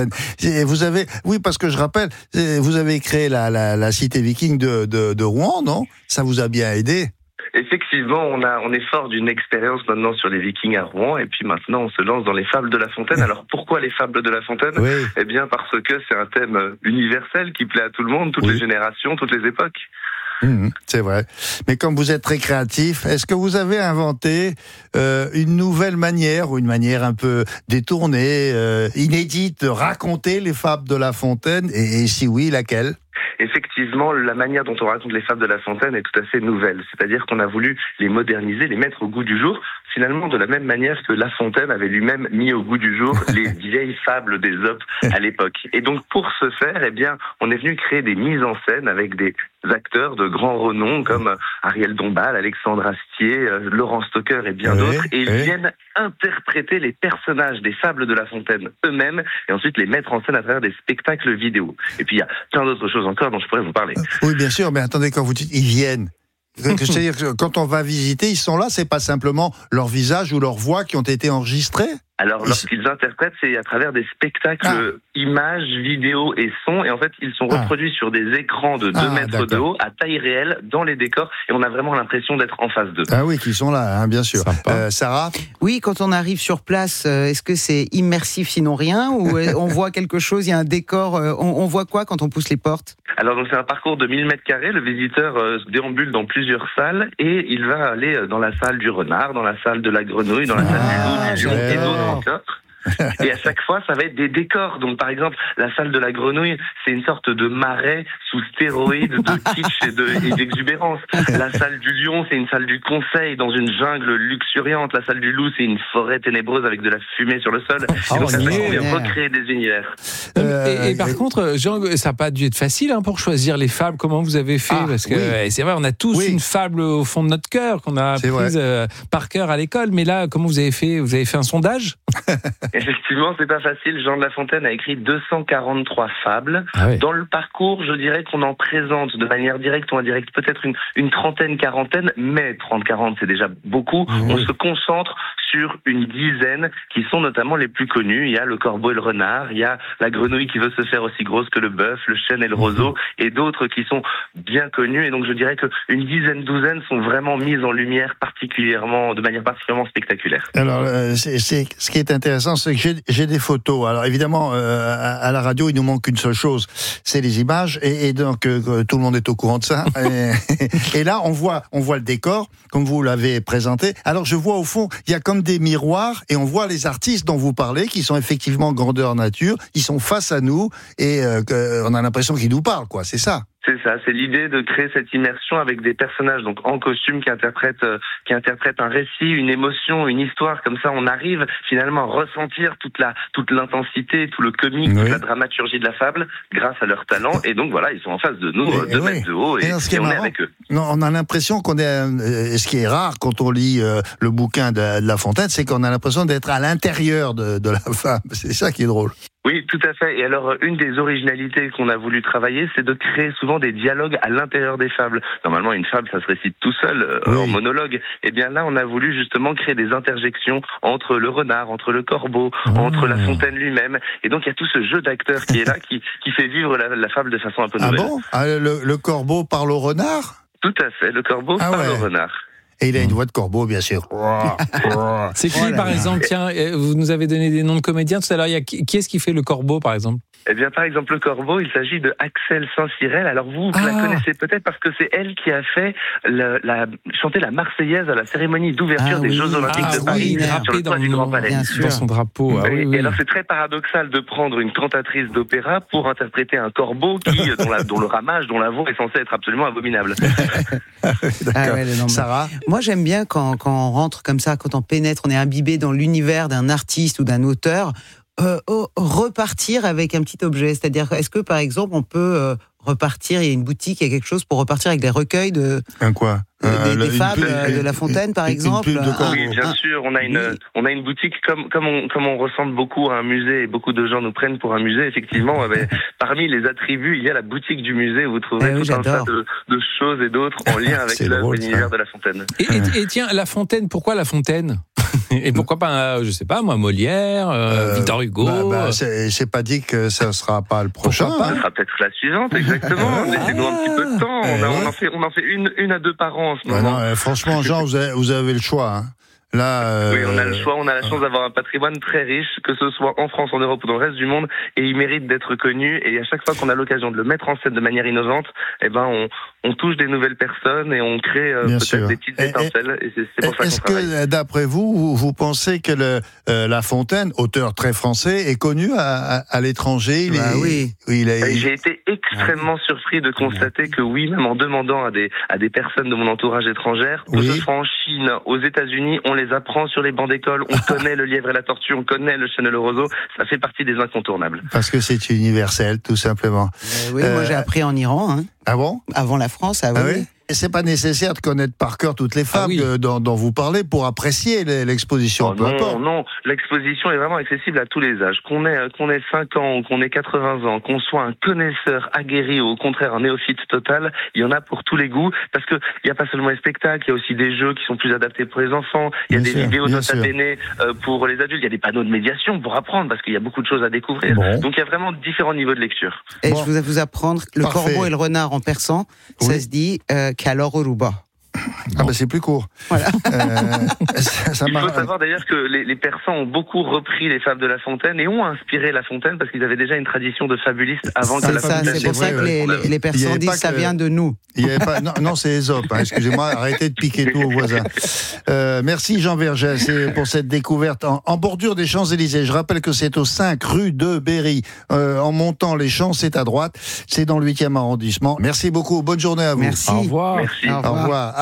Oui, parce que je rappelle, vous avez créé la cité viking de Rouen, non ? Ça vous a bien aidé ?
Effectivement, on est fort d'une expérience maintenant sur les Vikings à Rouen, et puis maintenant on se lance dans les Fables de La Fontaine. Alors pourquoi les Fables de La Fontaine ? Eh bien parce que c'est un thème universel qui plaît à tout le monde, toutes les générations, toutes les époques.
C'est vrai. Mais comme vous êtes très créatif, est-ce que vous avez inventé une nouvelle manière, ou une manière un peu détournée, inédite, de raconter les Fables de La Fontaine ? Et si oui, laquelle ?
Effectivement, la manière dont on raconte les Fables de La Fontaine est tout à fait nouvelle. C'est-à-dire qu'on a voulu les moderniser, les mettre au goût du jour, finalement de la même manière que La Fontaine avait lui-même mis au goût du jour les vieilles fables d'Ésope à l'époque. Et donc pour ce faire, on est venu créer des mises en scène avec des acteurs de grand renom comme Ariel Dombal, Alexandre Astier, Laurent Stocker et bien d'autres. Et ils viennent interpréter les personnages des Fables de La Fontaine eux-mêmes et ensuite les mettre en scène à travers des spectacles vidéo. Et puis il y a plein d'autres choses encore dont je pourrais vous parler.
Oui, bien sûr, mais attendez, quand vous dites ils viennent, c'est-à-dire que quand on va visiter, ils sont là, c'est pas simplement leur visage ou leur voix qui ont été enregistrés ?
Alors, lorsqu'ils interprètent, c'est à travers des spectacles images, vidéos et sons. Et en fait, ils sont reproduits sur des écrans de 2 mètres de haut, à taille réelle, dans les décors. Et on a vraiment l'impression d'être en face d'eux.
Ah oui, qu'ils sont là, bien sûr. Sarah ?
Oui, quand on arrive sur place, est-ce que c'est immersif sinon rien ? Ou on voit quelque chose, il y a un décor, on voit quoi quand on pousse les portes ?
Alors, donc, c'est un parcours de 1000 mètres carrés. Le visiteur déambule dans plusieurs salles et il va aller dans la salle du renard, dans la salle de la grenouille, dans la salle du loup, du lion et d'autres encore. Et à chaque fois, ça va être des décors. Donc, par exemple, la salle de la grenouille, c'est une sorte de marais sous stéroïdes de kitsch et d'exubérance. La salle du lion, c'est une salle du conseil dans une jungle luxuriante. La salle du loup, c'est une forêt ténébreuse avec de la fumée sur le sol. Et donc, ça va recréer des univers.
Et par contre, Jean, ça n'a pas dû être facile pour choisir les fables. Comment vous avez fait ? Parce que c'est vrai, on a tous une fable au fond de notre cœur qu'on a apprise par cœur à l'école. Mais là, comment vous avez fait ? Vous avez fait un sondage ?
Effectivement, c'est pas facile. Jean de La Fontaine a écrit 243 fables. Dans le parcours, je dirais qu'on en présente de manière directe ou indirecte peut-être une trentaine, quarantaine, mais 30-40 c'est déjà beaucoup. On se concentre sur une dizaine qui sont notamment les plus connus. Il y a le corbeau et le renard, il y a la grenouille qui veut se faire aussi grosse que le bœuf, le chêne et le roseau, et d'autres qui sont bien connus. Et donc je dirais qu'une dizaine, douzaine sont vraiment mises en lumière de manière particulièrement spectaculaire.
Alors, ce qui est intéressant, c'est que j'ai des photos. Alors évidemment, à la radio, il nous manque une seule chose, c'est les images, et donc tout le monde est au courant de ça. Et là, on voit le décor, comme vous l'avez présenté. Alors je vois au fond, il y a comme des miroirs, et on voit les artistes dont vous parlez, qui sont effectivement grandeur nature, ils sont face à nous, et on a l'impression qu'ils nous parlent, quoi. C'est ça.
C'est ça, c'est l'idée de créer cette immersion avec des personnages donc en costume qui interprètent un récit, une émotion, une histoire. Comme ça, on arrive finalement à ressentir toute l'intensité, tout le comique, toute la dramaturgie de la fable grâce à leur talent. Et donc voilà, ils sont en face de nous, 2 mètres de haut, et on est avec eux.
Non, on a l'impression qu'on est, ce qui est rare quand on lit le bouquin de La Fontaine, c'est qu'on a l'impression d'être à l'intérieur de la fable. C'est ça qui est drôle.
Oui, tout à fait. Et alors, une des originalités qu'on a voulu travailler, c'est de créer souvent des dialogues à l'intérieur des fables. Normalement, une fable, ça se récite tout seul, en monologue. Et bien là, on a voulu justement créer des interjections entre le renard, entre le corbeau, entre La Fontaine lui-même. Et donc, il y a tout ce jeu d'acteurs qui est là, qui fait vivre la fable de façon un peu nouvelle.
Ah bon ? Le corbeau parle au renard ?
Tout à fait, le corbeau parle au renard.
Et il a une voix de corbeau, bien sûr.
C'est qui, par exemple? Tiens, vous nous avez donné des noms de comédiens tout à l'heure. Qui est-ce qui fait le corbeau, par exemple?
Eh bien, par exemple, le corbeau, il s'agit de Axel Saint-Cyrel. Alors vous la connaissez peut-être parce que c'est elle qui a fait chanter la Marseillaise à la cérémonie d'ouverture des Jeux Olympiques de Paris sur le toit du Grand Palais.
Dans son drapeau.
Et alors c'est très paradoxal de prendre une cantatrice d'opéra pour interpréter un corbeau dont le ramage, dont la voix est censée être absolument abominable.
Sarah?
Moi, j'aime bien quand on rentre comme ça, quand on pénètre, on est imbibé dans l'univers d'un artiste ou d'un auteur, repartir avec un petit objet. C'est-à-dire, est-ce que, par exemple, on peut repartir, il y a une boutique, il y a quelque chose pour repartir avec des recueils de...
quoi?
Des fables de La Fontaine, par exemple.
Oui, bien sûr. On a une boutique comme on ressemble beaucoup à un musée et beaucoup de gens nous prennent pour un musée. Effectivement, parmi les attributs, il y a la boutique du musée où vous trouverez tout un tas de choses et d'autres en lien avec l'œuvre et l'univers de La Fontaine.
Et tiens, La Fontaine, pourquoi La Fontaine? Et pourquoi pas, je sais pas, moi, Molière, Victor Hugo?
C'est pas dit que ça sera pas le prochain.
Ce sera peut-être la suivante, exactement. Laissez-nous un petit peu de temps. On en fait une à 2 par an en ce moment.
Non, franchement, Jean, vous avez le choix. Hein. Là,
oui, on a le choix, on a la chance d'avoir un patrimoine très riche, que ce soit en France, en Europe ou dans le reste du monde, et il mérite d'être connu. Et à chaque fois qu'on a l'occasion de le mettre en scène de manière innovante, on touche des nouvelles personnes et on crée peut-être des petites étincelles. Et c'est pour ça
est-ce que, d'après vous pensez que La Fontaine, auteur très français, est connu à l'étranger?
J'ai été extrêmement surpris de constater que oui, même en demandant à des personnes de mon entourage étrangère, que ce soit en Chine, aux États-Unis, on les apprend sur les bancs d'école, on connaît le lièvre et la tortue, on connaît le chêne et le roseau, ça fait partie des incontournables.
Parce que c'est universel, tout simplement.
Moi j'ai appris en Iran. Hein.
Ah bon?
Avant la France, oui.
Et c'est pas nécessaire de connaître par cœur toutes les fables dont vous parlez pour apprécier l'exposition.
Non, l'exposition est vraiment accessible à tous les âges. Qu'on ait 5 ans ou qu'on ait 80 ans, qu'on soit un connaisseur aguerri ou au contraire un néophyte total, il y en a pour tous les goûts. Parce que il y a pas seulement les spectacles, il y a aussi des jeux qui sont plus adaptés pour les enfants. Il y a des vidéos nota bene pour les adultes. Il y a des panneaux de médiation pour apprendre parce qu'il y a beaucoup de choses à découvrir. Donc il y a vraiment différents niveaux de lecture.
Et je vais vous apprendre le corbeau et le renard en persan. Ça se dit Kalororuba.
C'est plus court.
Voilà.
Il faut savoir d'ailleurs que les Persans ont beaucoup repris les fables de La Fontaine et ont inspiré La Fontaine parce qu'ils avaient déjà une tradition de fabulistes avant que La Fontaine.
C'est pour ça que les Persans disent ça vient de nous.
Il y avait pas, non, c'est Ésope. Excusez-moi, arrêtez de piquer tout aux voisins. Merci Jean Vergès pour cette découverte en bordure des Champs-Élysées. Je rappelle que c'est au 5 rue de Berry. En montant les Champs, c'est à droite. C'est dans le 8e arrondissement. Merci beaucoup. Bonne journée à vous.
Merci.
Au revoir.
Merci.
Au revoir.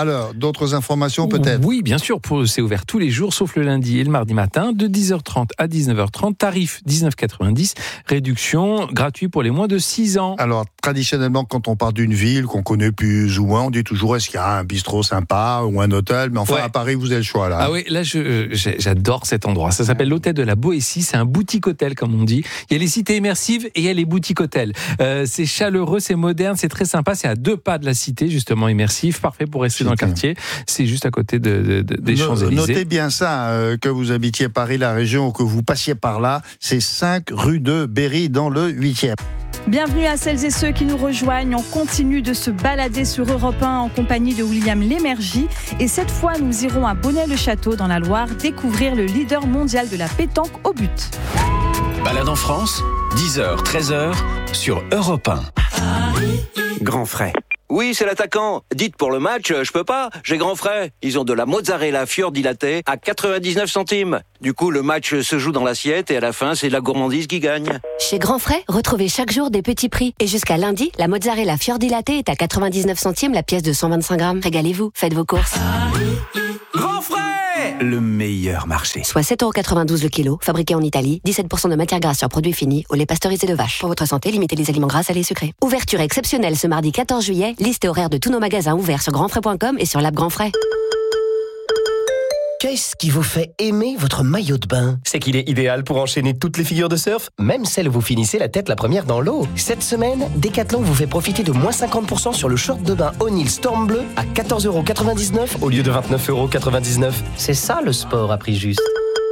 alors, d'autres informations peut-être?
Oui, bien sûr, c'est ouvert tous les jours, sauf le lundi et le mardi matin, de 10h30 à 19h30, tarif 19,90, réduction gratuite pour les moins de 6 ans.
Alors, traditionnellement, quand on part d'une ville qu'on connaît plus ou moins, on dit toujours est-ce qu'il y a un bistrot sympa ou un hôtel, mais enfin, à Paris, vous avez le choix, là.
Ah oui, là, j'adore cet endroit. Ça s'appelle l'hôtel de la Boétie, c'est un boutique-hôtel, comme on dit. Il y a les cités immersives et il y a les boutiques-hôtels. C'est chaleureux, c'est moderne, c'est très sympa, c'est à 2 pas de la cité, justement, immersif, parfait pour rester dans le quartier. C'est juste à côté des Champs-Élysées.
Notez bien ça, que vous habitiez Paris, la région, ou que vous passiez par là, c'est 5 rue de Berry, dans le 8e.
Bienvenue à celles et ceux qui nous rejoignent. On continue de se balader sur Europe 1 en compagnie de William Lémergie. Et cette fois, nous irons à Bonnet-le-Château, dans la Loire, découvrir le leader mondial de la pétanque au but.
Balade en France, 10h, 13h, sur Europe 1.
Grand frais. Oui, c'est l'attaquant. Dites pour le match, je peux pas, j'ai grand frais. Ils ont de la mozzarella fiordilatée à 99 centimes. Du coup, le match se joue dans l'assiette et à la fin, c'est la gourmandise qui gagne.
Chez Grand Frais, retrouvez chaque jour des petits prix. Et jusqu'à lundi, la mozzarella fiordilatée est à 99 centimes la pièce de 125 grammes. Régalez-vous, faites vos courses.
Grand frais, le meilleur marché.
Soit 7,92€ le kilo, fabriqué en Italie, 17% de matière grasse sur produit fini, au lait pasteurisé de vache. Pour votre santé, limitez les aliments gras, salés et sucrés. Ouverture exceptionnelle ce mardi 14 juillet, liste et horaire de tous nos magasins ouverts sur grandfrais.com et sur l'app Grand Frais.
Qu'est-ce qui vous fait aimer votre maillot de bain? C'est qu'il est idéal pour enchaîner toutes les figures de surf, même celles où vous finissez la tête la première dans l'eau. Cette semaine, Decathlon vous fait profiter de moins 50% sur le short de bain O'Neill Storm Bleu à 14,99€ au lieu de 29,99€. C'est ça le sport à prix juste.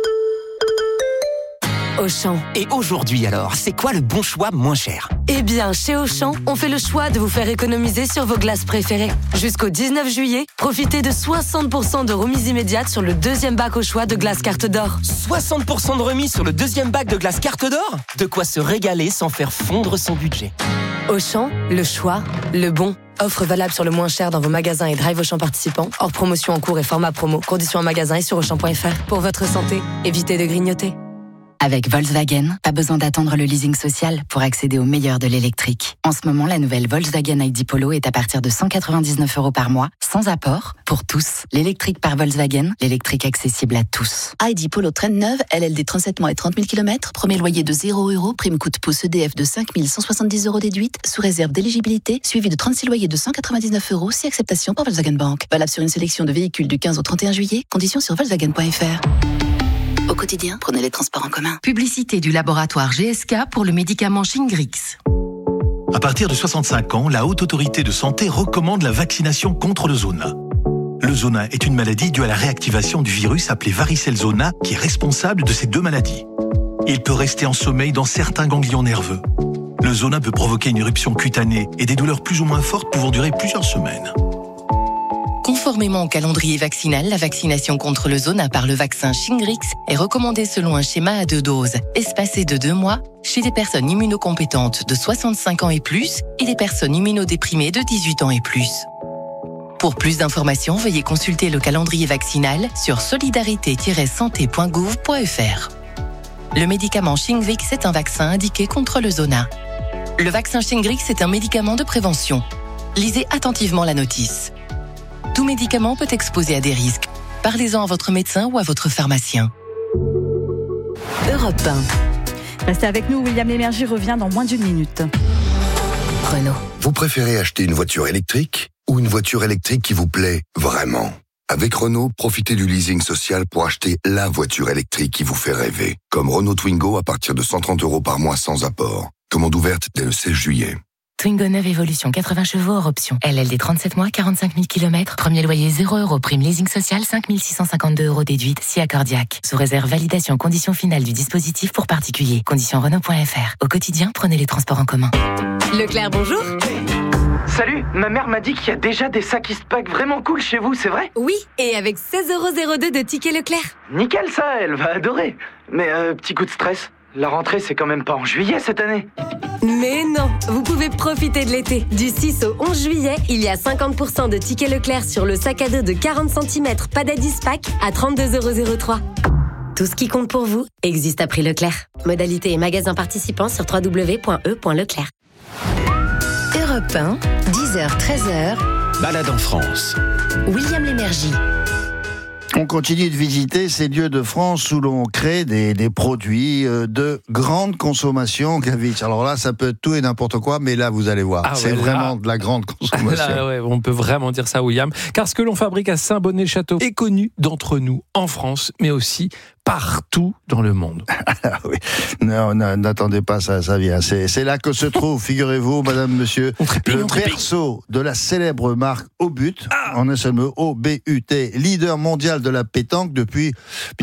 Auchan.
Et aujourd'hui alors, c'est quoi le bon choix moins cher?
Eh bien, chez Auchan, on fait le choix de vous faire économiser sur vos glaces préférées. Jusqu'au 19 juillet, profitez de 60% de remise immédiate sur le deuxième bac au choix de glace carte d'or.
60% de remise sur le deuxième bac de glace carte d'or? De quoi se régaler sans faire fondre son budget.
Auchan, le choix, le bon. Offre valable sur le moins cher dans vos magasins et drive Auchan participants. Hors promotion en cours et format promo. Conditions en magasin et sur Auchan.fr. Pour votre santé, évitez de grignoter.
Avec Volkswagen, pas besoin d'attendre le leasing social pour accéder au meilleur de l'électrique. En ce moment, la nouvelle Volkswagen ID Polo est à partir de 199€ par mois, sans apport, pour tous. L'électrique par Volkswagen, l'électrique accessible à tous.
ID Polo traîne neuve, LLD 37 mois et 30 000 km, premier loyer de 0€, prime coup de pouce EDF de 5 170€ déduite, sous réserve d'éligibilité, suivi de 36 loyers de 199€, si acceptation par Volkswagen Bank. Valable sur une sélection de véhicules du 15 au 31 juillet, conditions sur Volkswagen.fr. Au quotidien, prenez les transports en commun.
Publicité du laboratoire GSK pour le médicament Shingrix.
À partir de 65 ans, la Haute Autorité de Santé recommande la vaccination contre le zona. Le zona est une maladie due à la réactivation du virus appelé varicelle zona qui est responsable de ces deux maladies. Il peut rester en sommeil dans certains ganglions nerveux. Le zona peut provoquer une éruption cutanée et des douleurs plus ou moins fortes pouvant durer plusieurs semaines.
Conformément au calendrier vaccinal, la vaccination contre le zona par le vaccin Shingrix est recommandée selon un schéma à 2 doses, espacé de 2 mois, chez des personnes immunocompétentes de 65 ans et plus et des personnes immunodéprimées de 18 ans et plus. Pour plus d'informations, veuillez consulter le calendrier vaccinal sur solidarité-santé.gouv.fr. Le médicament Shingrix est un vaccin indiqué contre le zona. Le vaccin Shingrix est un médicament de prévention. Lisez attentivement la notice. Tout médicament peut exposer à des risques. Parlez-en à votre médecin ou à votre pharmacien.
Europe 1. Restez avec nous, William Lémergie revient dans moins d'1 minute.
Renault.
Vous préférez acheter une voiture électrique ou une voiture électrique qui vous plaît vraiment? Avec Renault, profitez du leasing social pour acheter la voiture électrique qui vous fait rêver. Comme Renault Twingo à partir de 130€ par mois sans apport. Commande ouverte dès le 16 juillet.
Twingo 9 Evolution, 80 chevaux hors option. LLD 37 mois, 45 000 km. Premier loyer 0€. Prime leasing social, 5 652€ déduite, si accordiaque. Sous réserve validation conditions finales du dispositif pour particuliers. Conditions Renault.fr. Au quotidien, prenez les transports en commun.
Leclerc, bonjour.
Salut, ma mère m'a dit qu'il y a déjà des sacs Eastpak vraiment cool chez vous, c'est vrai?
Oui, et avec 16,02€ de tickets Leclerc.
Nickel ça, elle va adorer. Mais petit coup de stress, la rentrée c'est quand même pas en juillet cette année.
Mais non, vous pouvez profiter de l'été. Du 6 au 11 juillet, il y a 50% de tickets Leclerc sur le sac à dos de 40 cm Padadis Pack à 32,03€. Tout ce qui compte pour vous existe à prix Leclerc. Modalité et magasin participants sur www.e.leclerc.
Europe 1, 10h, 13h.
Balade en France.
William Lémergie.
On continue de visiter ces lieux de France où l'on crée des produits de grande consommation, Gavitch. Alors là, ça peut être tout et n'importe quoi, mais là, vous allez voir, c'est vraiment de la grande consommation.
Là, ouais, on peut vraiment dire ça, William. Car ce que l'on fabrique à Saint-Bonnet-le-Château est connu d'entre nous en France, mais aussi partout dans le monde.
Oui. Non, n'attendez pas, ça vient. C'est là que se trouve, figurez-vous, madame, monsieur, le berceau de la célèbre marque Obut, en un seul mot, O-B-U-T, leader mondial de la pétanque depuis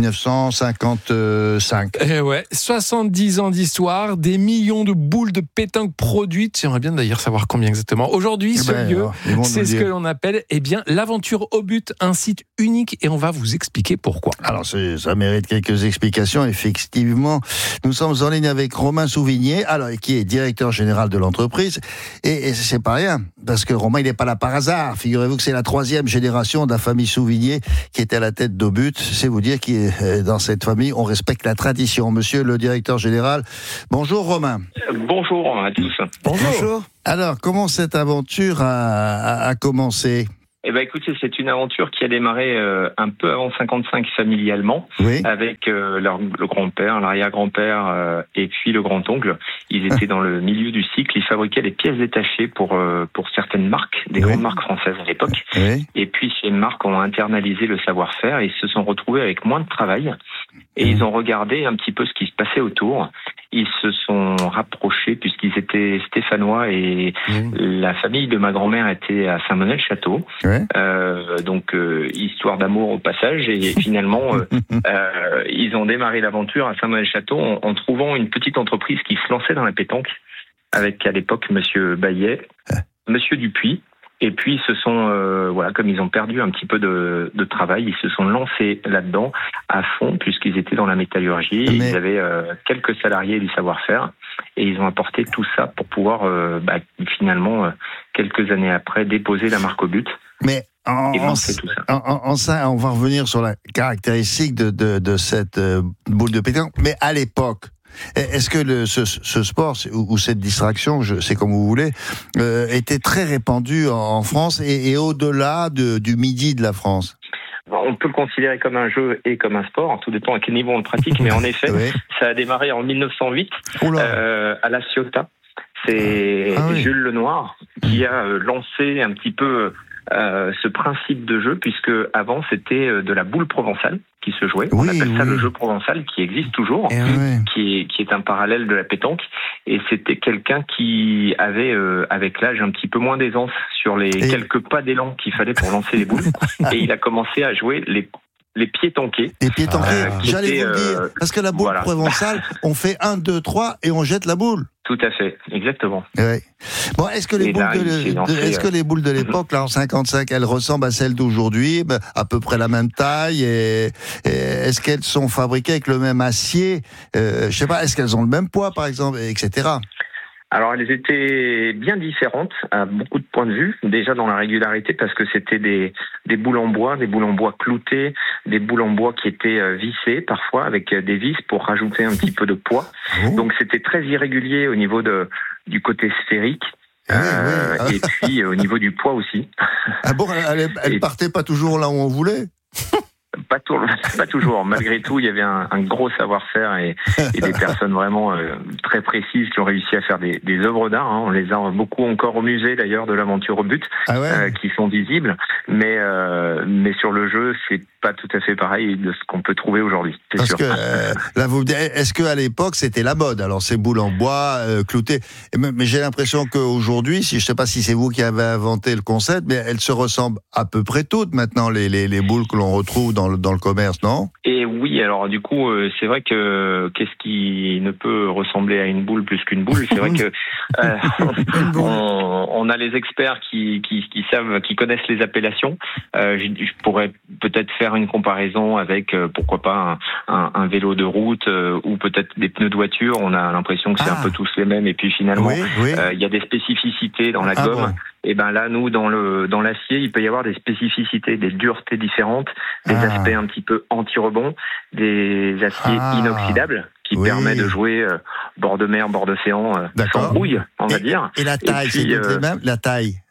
1955.
Et ouais, 70 ans d'histoire, des millions de boules de pétanque produites. J'aimerais bien d'ailleurs savoir combien exactement. Aujourd'hui, ce lieu, c'est ce que l'on appelle l'aventure Obut, un site unique, et on va vous expliquer pourquoi.
Alors, ça mérite quelques explications. Effectivement, nous sommes en ligne avec Romain Souvigné, qui est directeur général de l'entreprise. Et c'est pas rien, parce que Romain, il n'est pas là par hasard. Figurez-vous que c'est la 3e génération de la famille Souvigné qui est à la tête d'Obut. C'est vous dire que dans cette famille, on respecte la tradition. Monsieur le directeur général, bonjour Romain.
Bonjour à tous.
Bonjour. Alors, comment cette aventure a commencé ?
Eh ben, écoutez, c'est une aventure qui a démarré un peu avant 55 familialement, avec le grand-père, l'arrière-grand-père et puis le grand-oncle. Ils étaient dans le milieu du cycle, ils fabriquaient des pièces détachées pour certaines marques, des grandes marques françaises à l'époque. Et puis ces marques ont internalisé le savoir-faire et ils se sont retrouvés avec moins de travail. Et ils ont regardé un petit peu ce qui se passait autour. Ils se sont rapprochés puisqu'ils étaient stéphanois et la famille de ma grand-mère était à Saint-Bonnet-le-Château. Donc histoire d'amour au passage, et finalement ils ont démarré l'aventure à Saint-Bonnet-le-Château en trouvant une petite entreprise qui se lançait dans la pétanque avec à l'époque monsieur Baillet, monsieur Dupuis. Et puis ils se sont, comme ils ont perdu un petit peu de travail, ils se sont lancés là-dedans à fond puisqu'ils étaient dans la métallurgie. Ils avaient quelques salariés et du savoir-faire et ils ont apporté tout ça pour pouvoir finalement quelques années après déposer la marque Obut.
Mais on va revenir sur la caractéristique de cette boule de pétanque. Mais à l'époque, est-ce que ce sport ou cette distraction, c'est comme vous voulez, était très répandu en France et au-delà du midi de la France?
On peut le considérer comme un jeu et comme un sport, tout dépend à quel niveau on le pratique, mais en effet, ça a démarré en 1908 à La Ciotat. C'est Jules Lenoir qui a lancé un petit peu ce principe de jeu, puisque avant c'était de la boule provençale qui se jouait. On appelle ça le jeu provençal, qui existe toujours, qui est un parallèle de la pétanque. Et c'était quelqu'un qui avait, avec l'âge, un petit peu moins d'aisance sur les quelques pas d'élan qu'il fallait pour lancer les boules. Et il a commencé à jouer les pieds tankés.
Les pieds tankés, j'allais vous le dire. Parce que la boule provençale, on fait 1, 2, 3 et on jette la boule.
Tout à fait, exactement.
Bon, est-ce que les boules de l'époque, là en 55, elles ressemblent à celles d'aujourd'hui, à peu près la même taille, et est-ce qu'elles sont fabriquées avec le même acier, je sais pas, est-ce qu'elles ont le même poids par exemple, etc.
Alors, elles étaient bien différentes à beaucoup de points de vue. Déjà dans la régularité, parce que c'était des boules en bois cloutées, des boules en bois qui étaient vissées parfois avec des vis pour rajouter un petit peu de poids. Donc c'était très irrégulier au niveau du côté sphérique. Et puis au niveau du poids aussi.
Ah bon, elle partait pas toujours là où on voulait?
Pas toujours. Malgré tout, il y avait un gros savoir-faire et des personnes vraiment très précises qui ont réussi à faire des œuvres d'art. On les a beaucoup encore au musée d'ailleurs de l'aventure Obut, qui sont visibles. Mais sur le jeu, c'est pas tout à fait pareil de ce qu'on peut trouver aujourd'hui. C'est sûr.
Là, est-ce qu'à l'époque c'était la mode? Alors ces boules en bois cloutées. Mais j'ai l'impression qu'aujourd'hui, je sais pas si c'est vous qui avez inventé le concept, mais elles se ressemblent à peu près toutes maintenant les boules que l'on retrouve dans le commerce, non? Et
oui, alors du coup, c'est vrai que qu'est-ce qui ne peut ressembler à une boule plus qu'une boule? C'est vrai que on a les experts qui savent, qui connaissent les appellations. Je pourrais peut-être faire une comparaison avec pourquoi pas un vélo de route ou peut-être des pneus de voiture. On a l'impression que c'est un peu tous les mêmes, et puis finalement il y a des spécificités dans la gomme. Bon. Et ben là, nous, dans l'acier, il peut y avoir des spécificités, des duretés différentes, des aspects un petit peu anti-rebond, des aciers inoxydables qui permet de jouer bord de mer, bord d'océan, sans brouille, on va dire.
Et la taille, c'est la taille, non?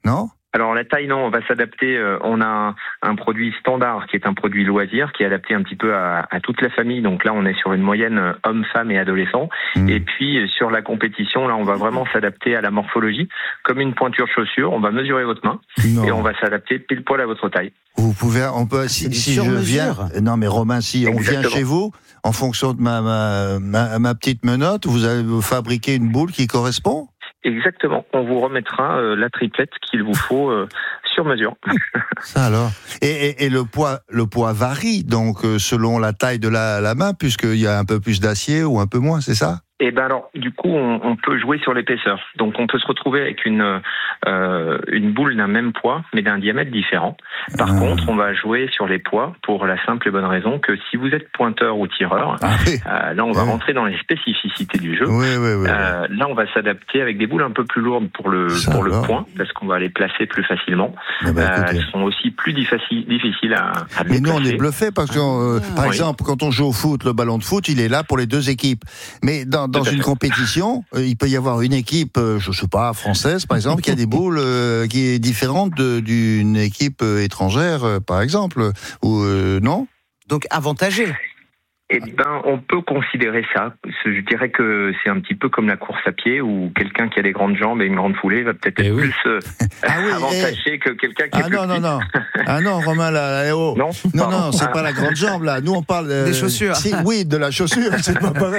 Alors la taille, non, on va s'adapter. On a un produit standard qui est un produit loisir qui est adapté un petit peu à toute la famille. Donc là, on est sur une moyenne homme, femme et adolescent. Et puis sur la compétition, là, on va vraiment s'adapter à la morphologie. Comme une pointure de chaussure, on va mesurer votre main et on va s'adapter pile poil à votre taille.
On peut, si je viens. Non, mais Romain, si on vient chez vous, en fonction de ma petite menotte, vous allez vous fabriquer une boule qui correspond?
Exactement. On vous remettra la triplette qu'il vous faut sur mesure.
Ça alors. Et le poids varie donc selon la taille de la main, puisqu'il y a un peu plus d'acier ou un peu moins, c'est ça?
Et ben alors, du coup, on peut jouer sur l'épaisseur. Donc, on peut se retrouver avec une boule d'un même poids, mais d'un diamètre différent. Par contre, on va jouer sur les poids pour la simple et bonne raison que si vous êtes pointeur ou tireur, là, on va rentrer dans les spécificités du jeu. Là, on va s'adapter avec des boules un peu plus lourdes pour le point, parce qu'on va les placer plus facilement. Elles sont aussi plus difficiles à
mais nous, on est bluffés parce que, par exemple, quand on joue au foot, le ballon de foot, il est là pour les deux équipes. Mais dans une compétition, il peut y avoir une équipe, je sais pas, française par exemple, qui a des boules qui est différente d'une équipe étrangère, par exemple, ou non?
Donc avantagé.
Eh ben, on peut considérer ça. Je dirais que c'est un petit peu comme la course à pied où quelqu'un qui a des grandes jambes et une grande foulée va peut-être être plus avantagé que quelqu'un qui est plus petit.
Non. Ah non, Romain, là,
Non,
c'est pas la grande jambe, là. Nous, on parle...
des chaussures.
Oui, de la chaussure, c'est pas pareil.